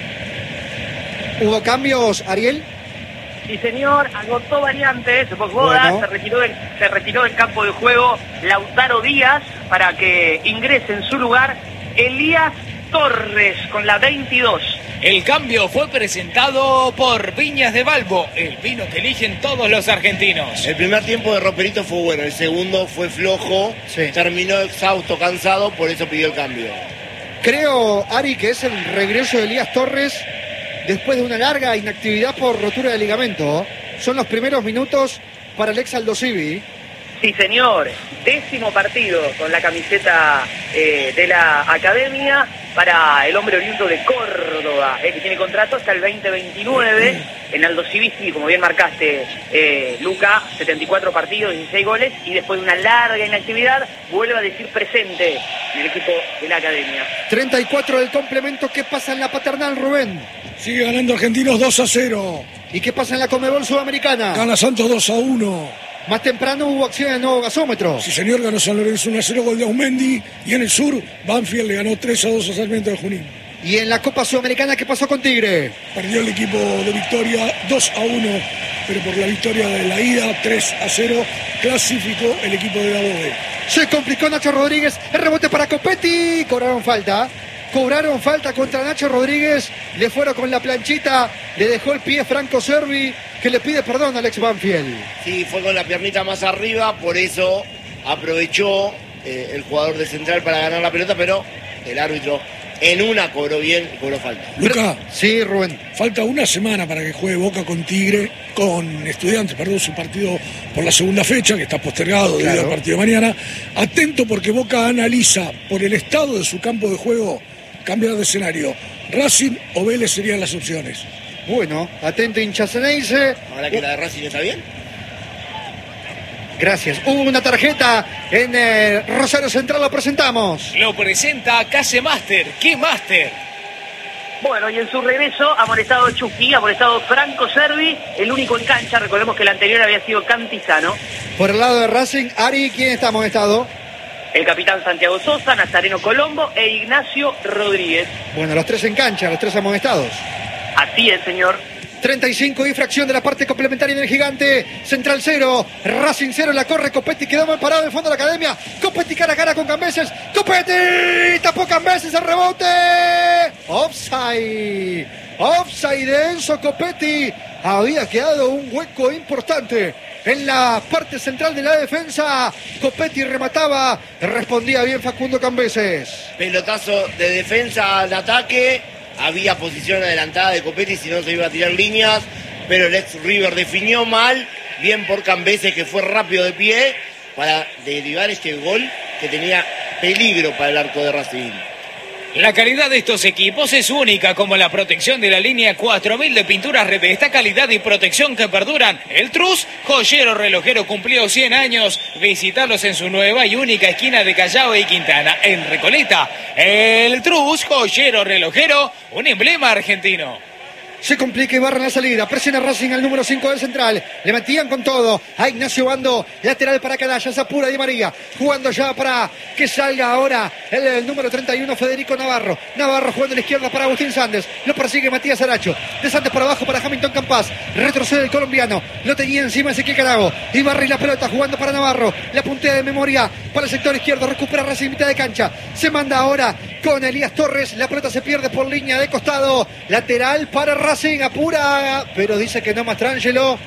¿Hubo cambios, Ariel? Sí, señor, agotó variantes. Voivoda Bueno. se retiró del campo de juego Lautaro Díaz para que ingrese en su lugar Elías Torres con la 22. El cambio fue presentado por Viñas de Balbo, el vino que eligen todos los argentinos. El primer tiempo de Roperito fue bueno, el segundo fue flojo, Sí. terminó exhausto, cansado, por eso pidió el cambio. Creo, Ari, que es el regreso de Elías Torres después de una larga inactividad por rotura de ligamento. Son los primeros minutos para el ex Aldosivi. Sí, señor. 10º partido con la camiseta de la academia para el hombre oriundo de Córdoba, que tiene contrato hasta el 2029. En Aldosivi, sí, como bien marcaste, Luca, 74 partidos, 16 goles, y después de una larga inactividad vuelve a decir presente en el equipo de la academia. 34 del complemento. ¿Qué pasa en la paternal, Rubén? Sigue ganando Argentinos 2-0. ¿Y qué pasa en la Conmebol Sudamericana? Gana Santos 2-1. Más temprano hubo acción en el nuevo gasómetro. Sí, señor, ganó San Lorenzo 1-0, gol de Aumendi. Y en el sur, Banfield le ganó 3-2 a Sarmiento de Junín. Y en la Copa Sudamericana, ¿qué pasó con Tigre? Perdió el equipo de Victoria 2-1, pero por la victoria de la ida 3-0 clasificó el equipo de Dabove. Se complicó Nacho Rodríguez, el rebote para Copetti. Cobraron falta contra Nacho Rodríguez. Le fueron con la planchita, le dejó el pie Franco Cervi, que le pide perdón al ex Banfield. Sí, fue con la piernita más arriba, por eso aprovechó el jugador de Central para ganar la pelota, pero el árbitro en una cobró bien y cobró falta. Luca, Sí, Rubén. falta una semana para que juegue Boca con Tigre, con Estudiantes, perdón, su partido por la segunda fecha, que está postergado debido al partido de mañana. Atento porque Boca analiza por el estado de su campo de juego cambiar de escenario. Racing o Vélez serían las opciones. Bueno, atento hincha Ceneice. Ahora que la de Racing está bien. Gracias. Hubo una tarjeta en Rosario Central, lo presentamos. Lo presenta Casemaster. ¿Qué Master? Bueno, y en su regreso ha molestado Chucky, ha molestado Franco Cervi, el único en cancha. Recordemos que el anterior había sido Cantizano. Por el lado de Racing, Ari, ¿quién está amonestado? El capitán Santiago Sosa, Nazareno Colombo e Ignacio Rodríguez. Bueno, los tres en cancha, los tres amonestados. Así es, señor. 35 infracción de la parte complementaria en el Gigante. Central 0, Racing 0, la corre Copetti, quedó mal parado en el fondo de la academia. Copetti cara a cara con Cambeses. Copetti, tapó Cambeses, el rebote. Offside. Offside de Enzo Copetti. Había quedado un hueco importante en la parte central de la defensa. Copetti remataba, respondía bien Facundo Cambeses. Pelotazo de defensa al ataque. Había posición adelantada de Copetti, si no se iba a tirar líneas, pero el ex River definió mal, bien por Cambeses, que fue rápido de pie para derivar este gol que tenía peligro para el arco de Racing. La calidad de estos equipos es única, como la protección de la línea 4000 de pinturas Revesta, calidad y protección que perduran. El Trus, joyero relojero, cumplió 100 años. Visitarlos en su nueva y única esquina de Callao y Quintana, en Recoleta. El Trus, joyero relojero, un emblema argentino. Se complica y barra en la salida. Presiona Racing al número 5 del Central. Le metían con todo a Ignacio Bando. Lateral para Canalla. Se apura Di María. Jugando ya para que salga ahora el número 31, Federico Navarro. Navarro jugando a la izquierda para Agustín Sandes. Lo persigue Matías Aracho. De Sandes para abajo para Hamilton Campas. Retrocede el colombiano. Lo tenía encima Ezequiel Carago. Y barra y la pelota jugando para Navarro. La puntea de memoria para el sector izquierdo. Recupera Racing mitad de cancha. Se manda ahora con Elías Torres. La pelota se pierde por línea de costado. Lateral para Racing, apura, pero dice que no Mastrangelo.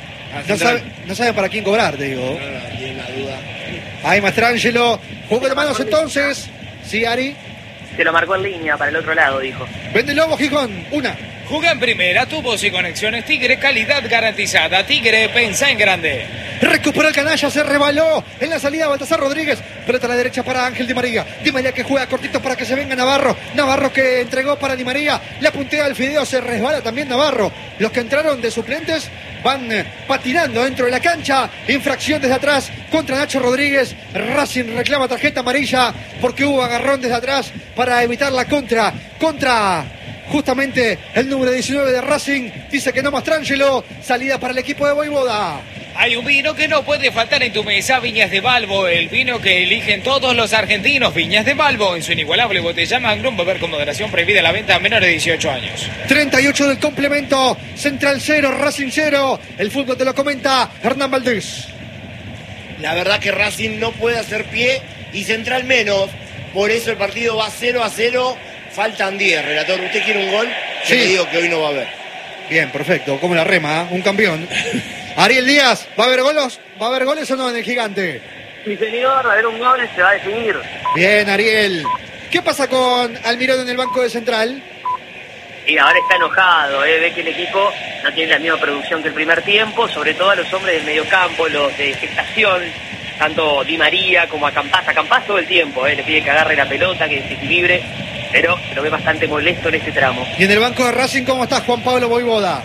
No sabe para quién cobrar, te digo. No tiene una duda. Ahí Mastrangelo. Juego de manos entonces. Sí, Ari. Se lo marcó en línea para el otro lado, dijo. Vende Lobo, Gijón. Una. Juega en primera, tubos y conexiones Tigre, calidad garantizada. Tigre, pensa en grande. Recuperó el Canalla, se rebaló en la salida Baltasar Rodríguez. Pelota a la derecha para Ángel Di María. Di María que juega cortito para que se venga Navarro. Navarro que entregó para Di María. La puntea al Fideo, se resbala también Navarro. Los que entraron de suplentes van patinando dentro de la cancha. Infracción desde atrás contra Nacho Rodríguez. Racing reclama tarjeta amarilla porque hubo agarrón desde atrás para evitar la contra justamente el número 19 de Racing. Dice que no Mastrangelo. Salida para el equipo de Voivoda. Hay un vino que no puede faltar en tu mesa, Viñas de Balbo, el vino que eligen todos los argentinos. Viñas de Balbo, en su inigualable botella Magnum, beber con moderación, prohibida la venta a menores de 18 años. 38 del complemento, Central 0, Racing 0. El fútbol te lo comenta Hernán Valdés. La verdad que Racing no puede hacer pie y Central menos, por eso el partido va 0-0. Faltan 10, relator. ¿Usted quiere un gol? Sí. Yo le digo que hoy no va a haber. Bien, perfecto, como la rema, un campeón. Ariel Díaz, ¿va a haber goles? ¿Va a haber goles o no en el Gigante? Sí, señor, va a haber un gol y se va a definir. Bien, Ariel. ¿Qué pasa con Almirón en el banco de Central? Y ahora está enojado, ve que el equipo no tiene la misma producción que el primer tiempo, sobre todo a los hombres del mediocampo, los de gestación, tanto Di María como a Campás todo el tiempo, le pide que agarre la pelota, que desequilibre, pero se lo ve bastante molesto en este tramo. Y en el banco de Racing, ¿cómo está Juan Pablo Voivoda?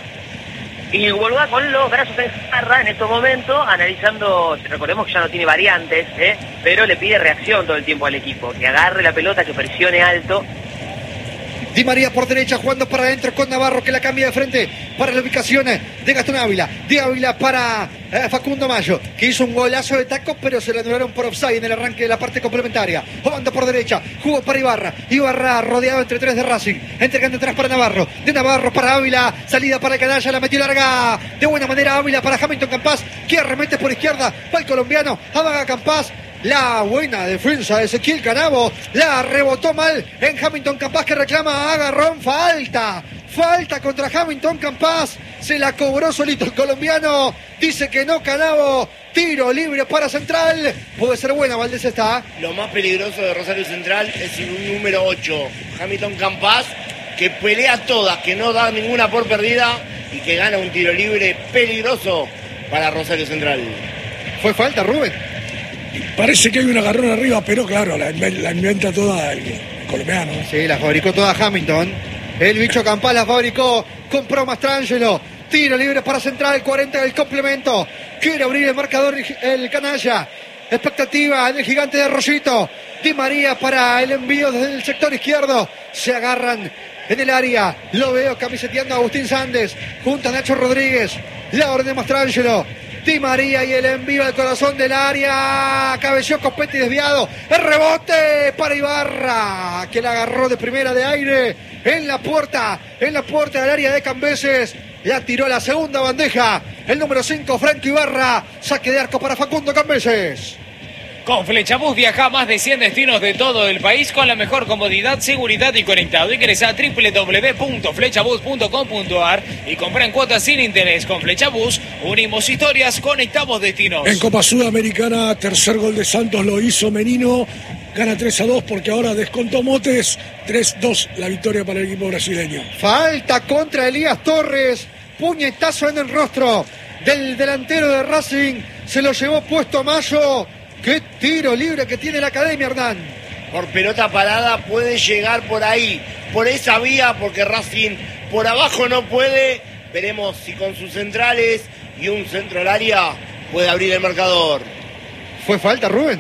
Y Voivoda con los brazos en jarra en estos momentos, analizando, recordemos que ya no tiene variantes, pero le pide reacción todo el tiempo al equipo, que agarre la pelota, que presione alto. Di María por derecha, jugando para adentro con Navarro, que la cambia de frente para la ubicación de Gastón Ávila. De Ávila para Facundo Mayo, que hizo un golazo de taco, pero se le anularon por offside en el arranque de la parte complementaria. Jugando por derecha, jugó para Ibarra. Ibarra rodeado entre tres de Racing, entregando atrás para Navarro. De Navarro para Ávila, salida para el canalla, la metió larga. De buena manera Ávila para Hamilton Campás, que arremete por izquierda, va el colombiano, amaga Campás. La buena defensa de Ezequiel Canavo, la rebotó mal en Hamilton Campás, que reclama agarrón, falta contra Hamilton Campás, se la cobró solito el colombiano, dice que no Canavo, tiro libre para Central, puede ser buena, Valdés está. Lo más peligroso de Rosario Central es un número 8, Hamilton Campás, que pelea todas, que no da ninguna por perdida y que gana un tiro libre peligroso para Rosario Central. ¿Fue falta, Rubén? Parece que hay un agarrón arriba, pero claro, la inventa toda el colombiano. Sí, la fabricó toda Hamilton. El bicho Campás la fabricó, compró Mastrangelo. Tiro libre para Central, 40 del complemento. Quiere abrir el marcador el canalla. Expectativa en el gigante de Rosito. Di María para el envío desde el sector izquierdo. Se agarran en el área. Lo veo camiseteando a Agustín Sández junto a Nacho Rodríguez. La orden de Mastrangelo. Di María y el envío al corazón del área. Cabeció Copetti desviado. El rebote para Ibarra, que la agarró de primera de aire en la puerta del área de Cambeses. La tiró a la segunda bandeja. El número 5, Franco Ibarra. Saque de arco para Facundo Cambeses. Con Flechabús viaja a más de 100 destinos de todo el país con la mejor comodidad, seguridad y conectado. Ingresa a www.flechabús.com.ar y compra en cuotas sin interés. Con Flechabús unimos historias, conectamos destinos. En Copa Sudamericana, tercer gol de Santos lo hizo Menino. Gana 3-2 porque ahora descontó Motes. 3-2 la victoria para el equipo brasileño. Falta contra Elías Torres. Puñetazo en el rostro del delantero de Racing. Se lo llevó puesto Mayo. ¡Qué tiro libre que tiene la Academia, Hernán! Por pelota parada puede llegar por ahí, por esa vía, porque Racing por abajo no puede. Veremos si con sus centrales y un centro al área puede abrir el marcador. ¿Fue falta, Rubén?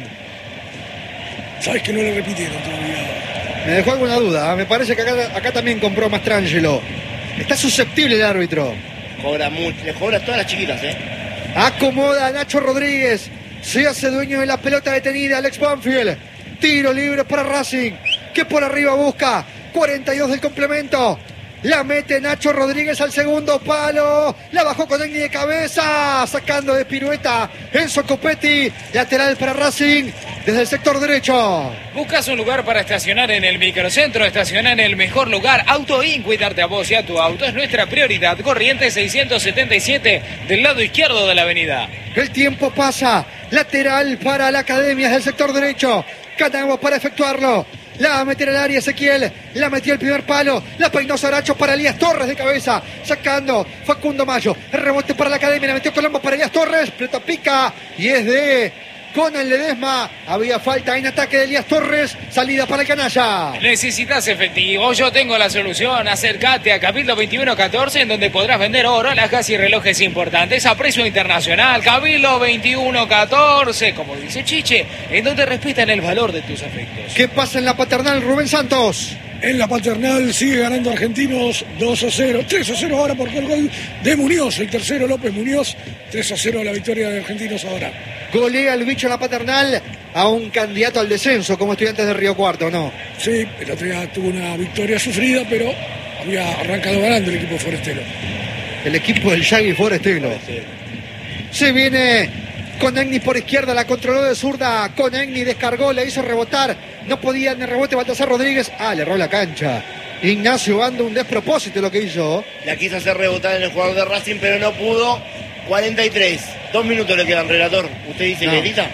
¿Sabes que no le repitieron todavía? Me dejó alguna duda. Me parece que acá también compró Mastrangelo. Está susceptible el árbitro. Cobra mucho, le cobra a todas las chiquitas, Acomoda a Nacho Rodríguez. Se hace dueño de la pelota detenida Alex Banfield. Tiro libre para Racing, que por arriba busca 42 del complemento. La mete Nacho Rodríguez al segundo palo. La bajó con Egni de cabeza, sacando de pirueta Enzo Copetti. Lateral para Racing desde el sector derecho. ¿Buscas un lugar para estacionar en el microcentro? Estacionar en el mejor lugar. Auto In, cuidarte a vos y a tu auto es nuestra prioridad. Corrientes 677 del lado izquierdo de la avenida. El tiempo pasa. Lateral para la Academia del sector derecho. Canagua para efectuarlo. La va a meter al área Ezequiel. La metió el primer palo. La peinó Saracho para Elías Torres de cabeza. Sacando Facundo Mayo. El rebote para la Academia. La metió Colombo para Elías Torres. Pelota pica. Y es de Conan Ledesma. Había falta en ataque de Elías Torres. Salida para el canalla. ¿Necesitas efectivo? Yo tengo la solución. Acércate a Cabildo 2114, en donde podrás vender oro, alhajas y relojes importantes a precio internacional. Cabildo 2114, como dice Chiche, en donde respetan el valor de tus afectos. ¿Qué pasa en la Paternal, Rubén Santos? En la Paternal sigue ganando Argentinos 2-0, 3-0 ahora por el gol de Muñoz, el tercero López Muñoz, 3-0 la victoria de Argentinos ahora. Golea el bicho en la Paternal a un candidato al descenso como Estudiantes de Río Cuarto, ¿no? Sí, el otro día tuvo una victoria sufrida, pero había arrancado ganando el equipo forestero. El equipo del Yagui Forestero. Se viene con Egni por izquierda, la controló de zurda, con Egni descargó, le hizo rebotar, no podía en el rebote Baltasar Rodríguez, le erró la cancha. Ignacio Bando, un despropósito lo que hizo. La quiso hacer rebotar en el jugador de Racing, pero no pudo. 43, 2 minutos le quedan, relator. ¿Usted dice No. que grita?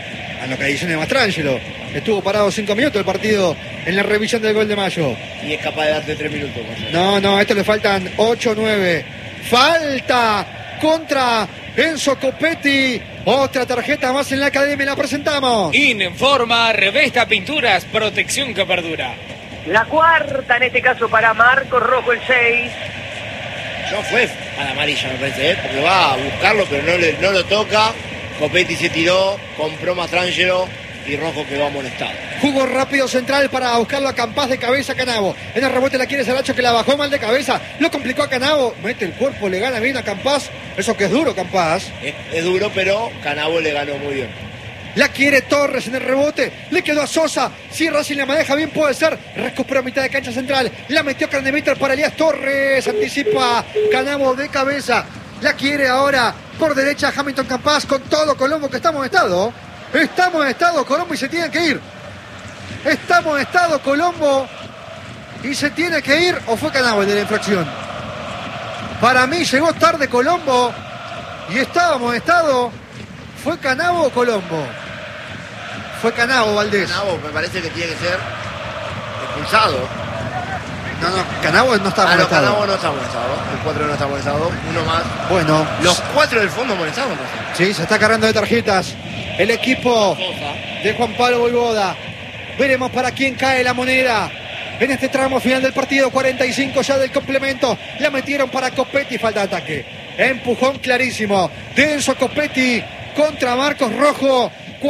a lo que dice Mastrangelo. Estuvo parado 5 minutos el partido en la revisión del gol de Mayo. Y es capaz de darte 3 minutos. No, a esto le faltan 8, 9. Falta contra Enzo Copetti. Otra tarjeta más en la academia, la presentamos. Informa Revesta Pinturas, protección que perdura. La cuarta, en este caso para Marcos Rojo, el 6. No fue a la amarilla, me parece, porque va a buscarlo, pero no lo toca. Copetti se tiró, compró Mastrangelo y Rojo quedó amonestado. Jugó rápido central para buscarlo a Campás de cabeza a Canavo. En el rebote la quiere Saracho, que la bajó mal de cabeza. Lo complicó a Canavo. Mete el cuerpo, le gana bien a Campás. Eso que es duro, Campás. Es duro, pero Canavo le ganó muy bien. La quiere Torres en el rebote. Le quedó a Sosa. Si Racing la maneja bien, puede ser. Recupera mitad de cancha central. La metió Craneviter para Elías Torres. Anticipa Canavo de cabeza. La quiere ahora por derecha Hamilton Campás con todo Colombo, que estamos en estado. Estamos en estado Colombo y se tiene que ir. Estamos en estado Colombo y se tiene que ir. ¿O fue Canavo el de la infracción? Para mí llegó tarde Colombo y estábamos en estado. ¿Fue Canavo o Colombo? Fue Canavo, Valdés. Canavo me parece que tiene que ser expulsado. No, Canavo no está amonestado. Canavo no está amonestado. El 4 no está amonestado. Uno más. Bueno. Los 4 del fondo amonestados. Sí, se está cargando de tarjetas el equipo de Juan Pablo Voivoda. Veremos para quién cae la moneda en este tramo final del partido. 45 ya del complemento. La metieron para Copetti. Falta de ataque. Empujón clarísimo de Enzo Copetti contra Marcos Rojo.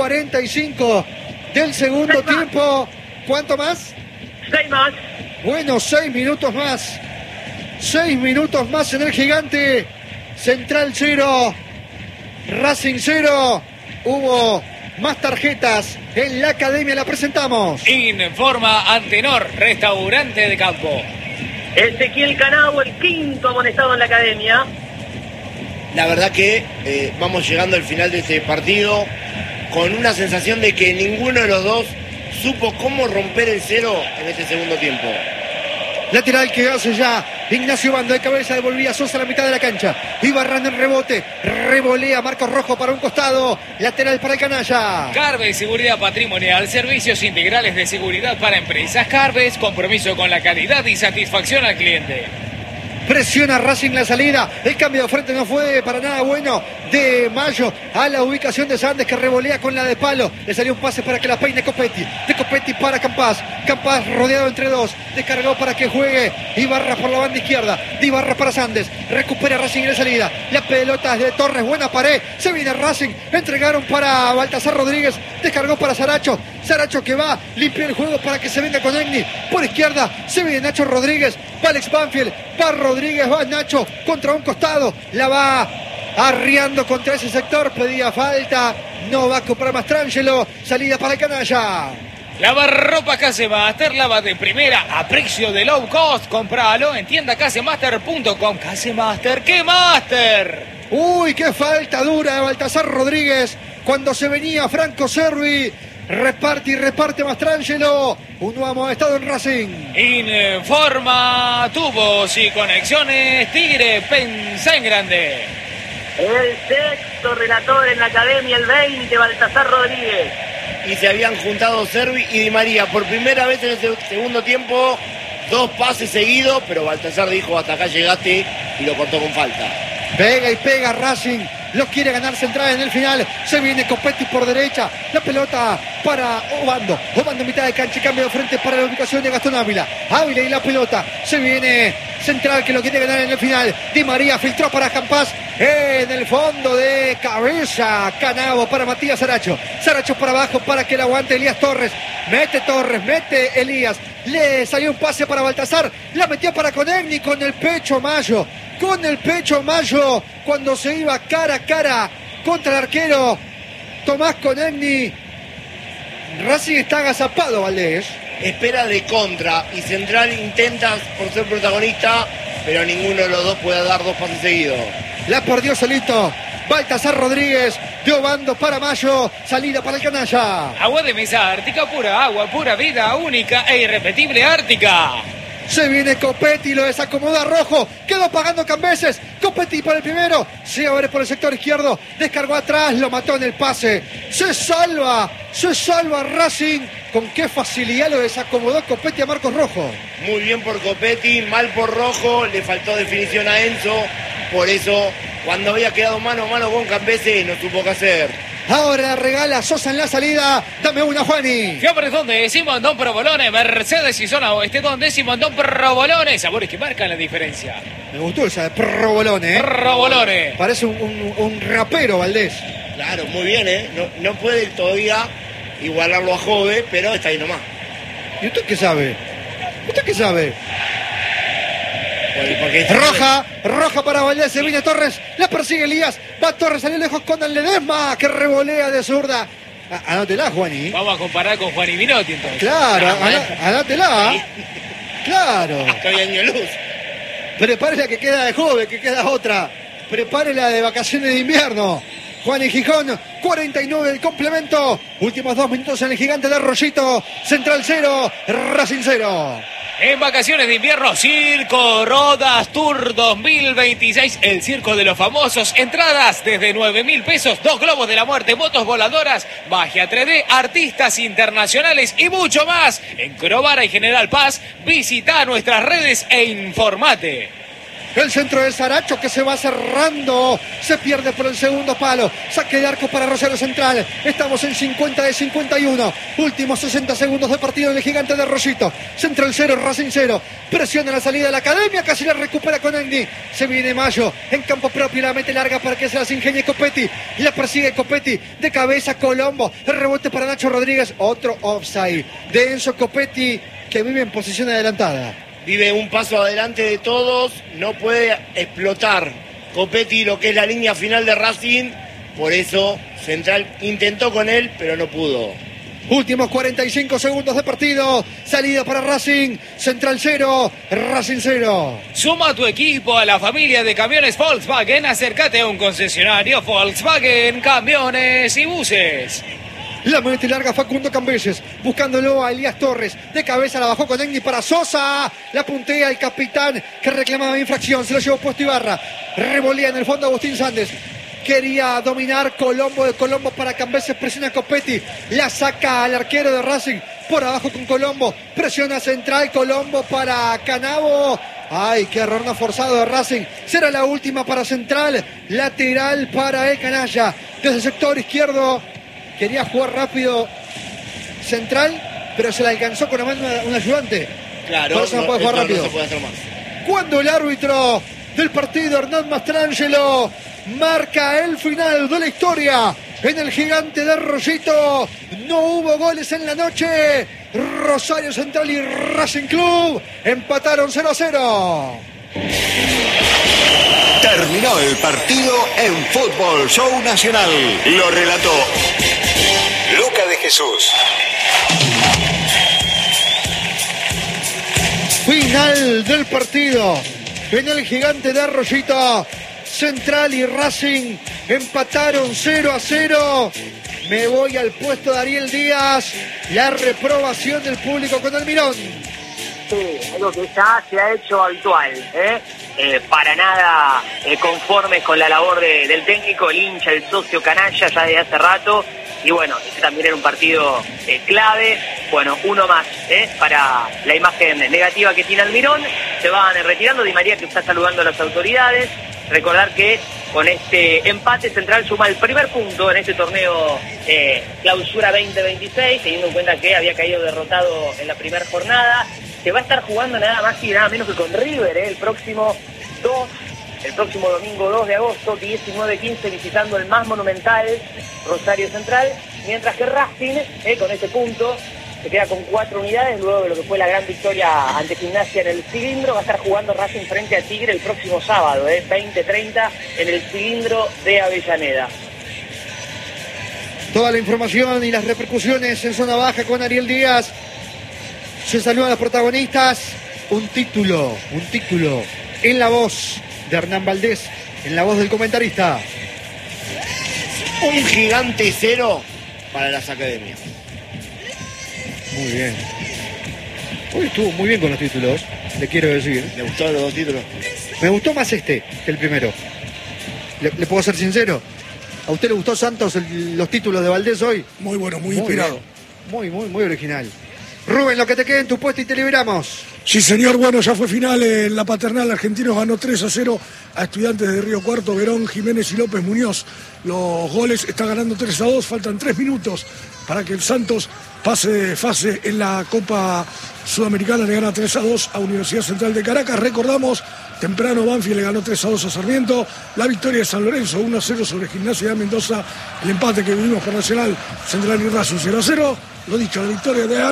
45 del segundo tiempo. ¿Cuánto más? 6 más. Bueno, 6 minutos más. 6 minutos más en el Gigante. Central 0. Racing 0. Hubo más tarjetas en la academia. La presentamos. Informa Antenor, restaurante de campo. Ezequiel Canavo, el quinto amonestado en la academia. La verdad que vamos llegando al final de este partido con una sensación de que ninguno de los dos supo cómo romper el cero en este segundo tiempo. Lateral que hace ya Ignacio Bando de cabeza, devolvía Sosa a la mitad de la cancha. Ibarrán en rebote, revolea Marcos Rojo para un costado. Lateral para el canalla. Carves Seguridad Patrimonial, servicios integrales de seguridad para empresas. Carves, compromiso con la calidad y satisfacción al cliente. Presiona Racing la salida. El cambio de frente no fue para nada bueno de Mayo a la ubicación de Sandes, que revolea con la de palo. Le salió un pase para que la peine Copetti. De Copetti para Campás. Campás rodeado entre dos. Descargó para que juegue Ibarra por la banda izquierda. De Ibarra para Sandes. Recupera Racing en la salida. La pelota de Torres. Buena pared. Se viene Racing. Entregaron para Baltasar Rodríguez. Descargó para Saracho. Saracho que va. Limpia el juego para que se venga con Egni. Por izquierda se viene Nacho Rodríguez. Va Alex Banfield. Va Rodríguez. Va Nacho contra un costado. La va arriando contra ese sector. Pedía falta. No va a comprar Mastrangelo. Salida para el canalla. Lavarropa Casemaster, lava de primera a precio de low cost. Compralo en tienda casemaster.com. Casemaster, ¡qué master! Uy, qué falta dura de Baltasar Rodríguez cuando se venía Franco Cervi. Reparte y reparte Mastrangelo. Un nuevo estado en Racing. Informa tubos y conexiones Tigre, pensá en grande. El sexto relator en la academia, el 20, Baltasar Rodríguez. Y se habían juntado Cervi y Di María por primera vez en el segundo tiempo. 2 pases seguidos, pero Baltasar dijo: hasta acá llegaste, y lo cortó con falta. Pega y pega Racing. Lo quiere ganar central en el final. Se viene Copetti por derecha. La pelota para Obando. Obando en mitad de cancha. Cambio de frente para la ubicación de Gastón Ávila. Ávila y la pelota. Se viene central que lo quiere ganar en el final. Di María filtró para Campás. En el fondo de cabeza. Canavo para Matías Saracho. Saracho para abajo para que la aguante Elías Torres. Mete Torres. Mete Elías. Le salió un pase para Baltasar. La metió para Conegni con el pecho Mayo. Con el pecho Mayo cuando se iba cara a cara contra el arquero Tomás Conegni. Racing está agazapado, Valdés. Espera de contra y Central intenta por ser protagonista, pero ninguno de los dos puede dar 2 pases seguidos. La perdió solito Baltasar Rodríguez. De Obando para Mayo. Salida para el canalla. Agua de mesa Ártica, pura agua, pura vida, única e irrepetible Ártica. Se viene Copetti, lo desacomoda Rojo. Quedó pagando Cambeses. Copetti para el primero. Se abre por el sector izquierdo. Descargó atrás. Lo mató en el pase. Se salva Racing. Con qué facilidad lo desacomodó Copetti a Marcos Rojo. Muy bien por Copetti, mal por Rojo. Le faltó definición a Enzo. Por eso, cuando había quedado mano a mano con Cambese, no supo qué hacer. Ahora regala Sosa en la salida. Dame una, Juani. Fiambre donde Simondón Provolone, Mercedes y zona oeste donde Simondón Provolone. Sabores que marcan la diferencia. Me gustó esa de Provolone, ¿eh? Provolone. Parece un rapero, Valdés. Claro, muy bien, ¿eh? No puede todavía igualarlo a Jove, pero está ahí nomás. ¿Y usted qué sabe? Porque Roja para Valdés, se viene Torres, la persigue Elías, va Torres, salió lejos con el Ledesma, que revolea de zurda. Anótela, Juani. Vamos a comparar con Juan y Minotti entonces. Claro, anótela. Claro. Estoy año luz. Prepare la que queda de joven, que queda otra. Prepare la de vacaciones de invierno. Juan y Gijón, 49 el complemento. Últimos 2 minutos en el Gigante de Arroyito. Central 0, Racing 0. En vacaciones de invierno, Circo Rodas Tour 2026, el circo de los famosos. Entradas desde 9.000 pesos, 2 globos de la muerte, motos voladoras, magia 3D, artistas internacionales y mucho más. En Crovara y General Paz, visita nuestras redes e informate. El centro de Saracho que se va cerrando. Se pierde por el segundo palo. Saque de arco para Rosario Central. Estamos en 50 de 51. Últimos 60 segundos de partido en el Gigante de Arroyito. Central 0, Racing 0. Presiona la salida de la academia. Casi la recupera con Agni. Se viene Mayo en campo propio. La mete larga para que se las ingenie Copetti. La persigue Copetti. De cabeza Colombo. El rebote para Nacho Rodríguez. Otro offside de Enzo Copetti, que vive en posición adelantada. Vive un paso adelante de todos, no puede explotar Copetti lo que es la línea final de Racing, por eso Central intentó con él, pero no pudo. Últimos 45 segundos de partido, salida para Racing, Central 0, Racing 0. Suma a tu equipo a la familia de camiones Volkswagen, acércate a un concesionario Volkswagen, camiones y buses. La mete larga Facundo Cambeses, buscándolo a Elías Torres. De cabeza la bajó con Egni para Sosa. La puntea el capitán que reclamaba infracción. Se lo llevó puesto Ibarra. Revolía en el fondo Agustín Sández. Quería dominar Colombo de Colombo para Cambeses. Presiona a Copetti. La saca al arquero de Racing. Por abajo con Colombo. Presiona Central. Colombo para Canavo. Ay, qué error no forzado de Racing. Será la última para Central. Lateral para el canalla. Desde el sector izquierdo. Quería jugar rápido Central, pero se le alcanzó con la mano un ayudante. Claro, por eso no puede jugar rápido. No se puede hacer más. Cuando el árbitro del partido, Hernán Mastrangelo, marca el final de la historia en el Gigante de Arroyito. No hubo goles en la noche. Rosario Central y Racing Club empataron 0-0. Terminó el partido en Fútbol Show Nacional. Lo relató Luca de Jesús. Final del partido en el Gigante de Arroyito. Central y Racing empataron 0-0. Me voy al puesto de Ariel Díaz. La reprobación del público con Almirón. Sí, algo que ya se ha hecho habitual, para nada conformes con la labor del técnico, el hincha, el socio canalla ya de hace rato. Y bueno, este también era un partido clave. Bueno, uno más para la imagen negativa que tiene Almirón. Se van retirando. Di María que está saludando a las autoridades. Recordar que con este empate Central suma el primer punto en este torneo Clausura 2026, teniendo en cuenta que había caído derrotado en la primera jornada. Se va a estar jugando nada más y nada menos que con River el próximo domingo 2 de agosto, 19-15, visitando el más monumental Rosario Central, mientras que Racing, con ese punto, se queda con 4 unidades, luego de lo que fue la gran victoria ante Gimnasia en el Cilindro. Va a estar jugando Racing frente a Tigre el próximo sábado, 20-30, en el Cilindro de Avellaneda. Toda la información y las repercusiones en zona baja con Ariel Díaz. Se saludan a los protagonistas. Un título en la voz de Hernán Valdés, en la voz del comentarista. Un Gigante 0 para las academias. Muy bien. Hoy estuvo muy bien con los títulos, le quiero decir. ¿Le gustaron los 2 títulos? Me gustó más que el primero. ¿Le puedo ser sincero? ¿A usted le gustó Santos los títulos de Valdés hoy? Muy bueno, muy inspirado. Bien. Muy original. Rubén, lo que te quede en tu puesto y te liberamos. Sí, señor, bueno, ya fue final en la Paternal. Argentinos ganó 3-0 a Estudiantes de Río Cuarto. Verón, Jiménez y López Muñoz. Los goles está ganando 3-2. Faltan 3 minutos para que el Santos pase de fase en la Copa Sudamericana. Le gana 3-2 a Universidad Central de Caracas. Recordamos, temprano Banfield le ganó 3-2 a Sarmiento. La victoria de San Lorenzo 1-0 sobre Gimnasia de Mendoza. El empate que vivimos por Nacional, Central y Razo 0-0. Lo dicho, la victoria de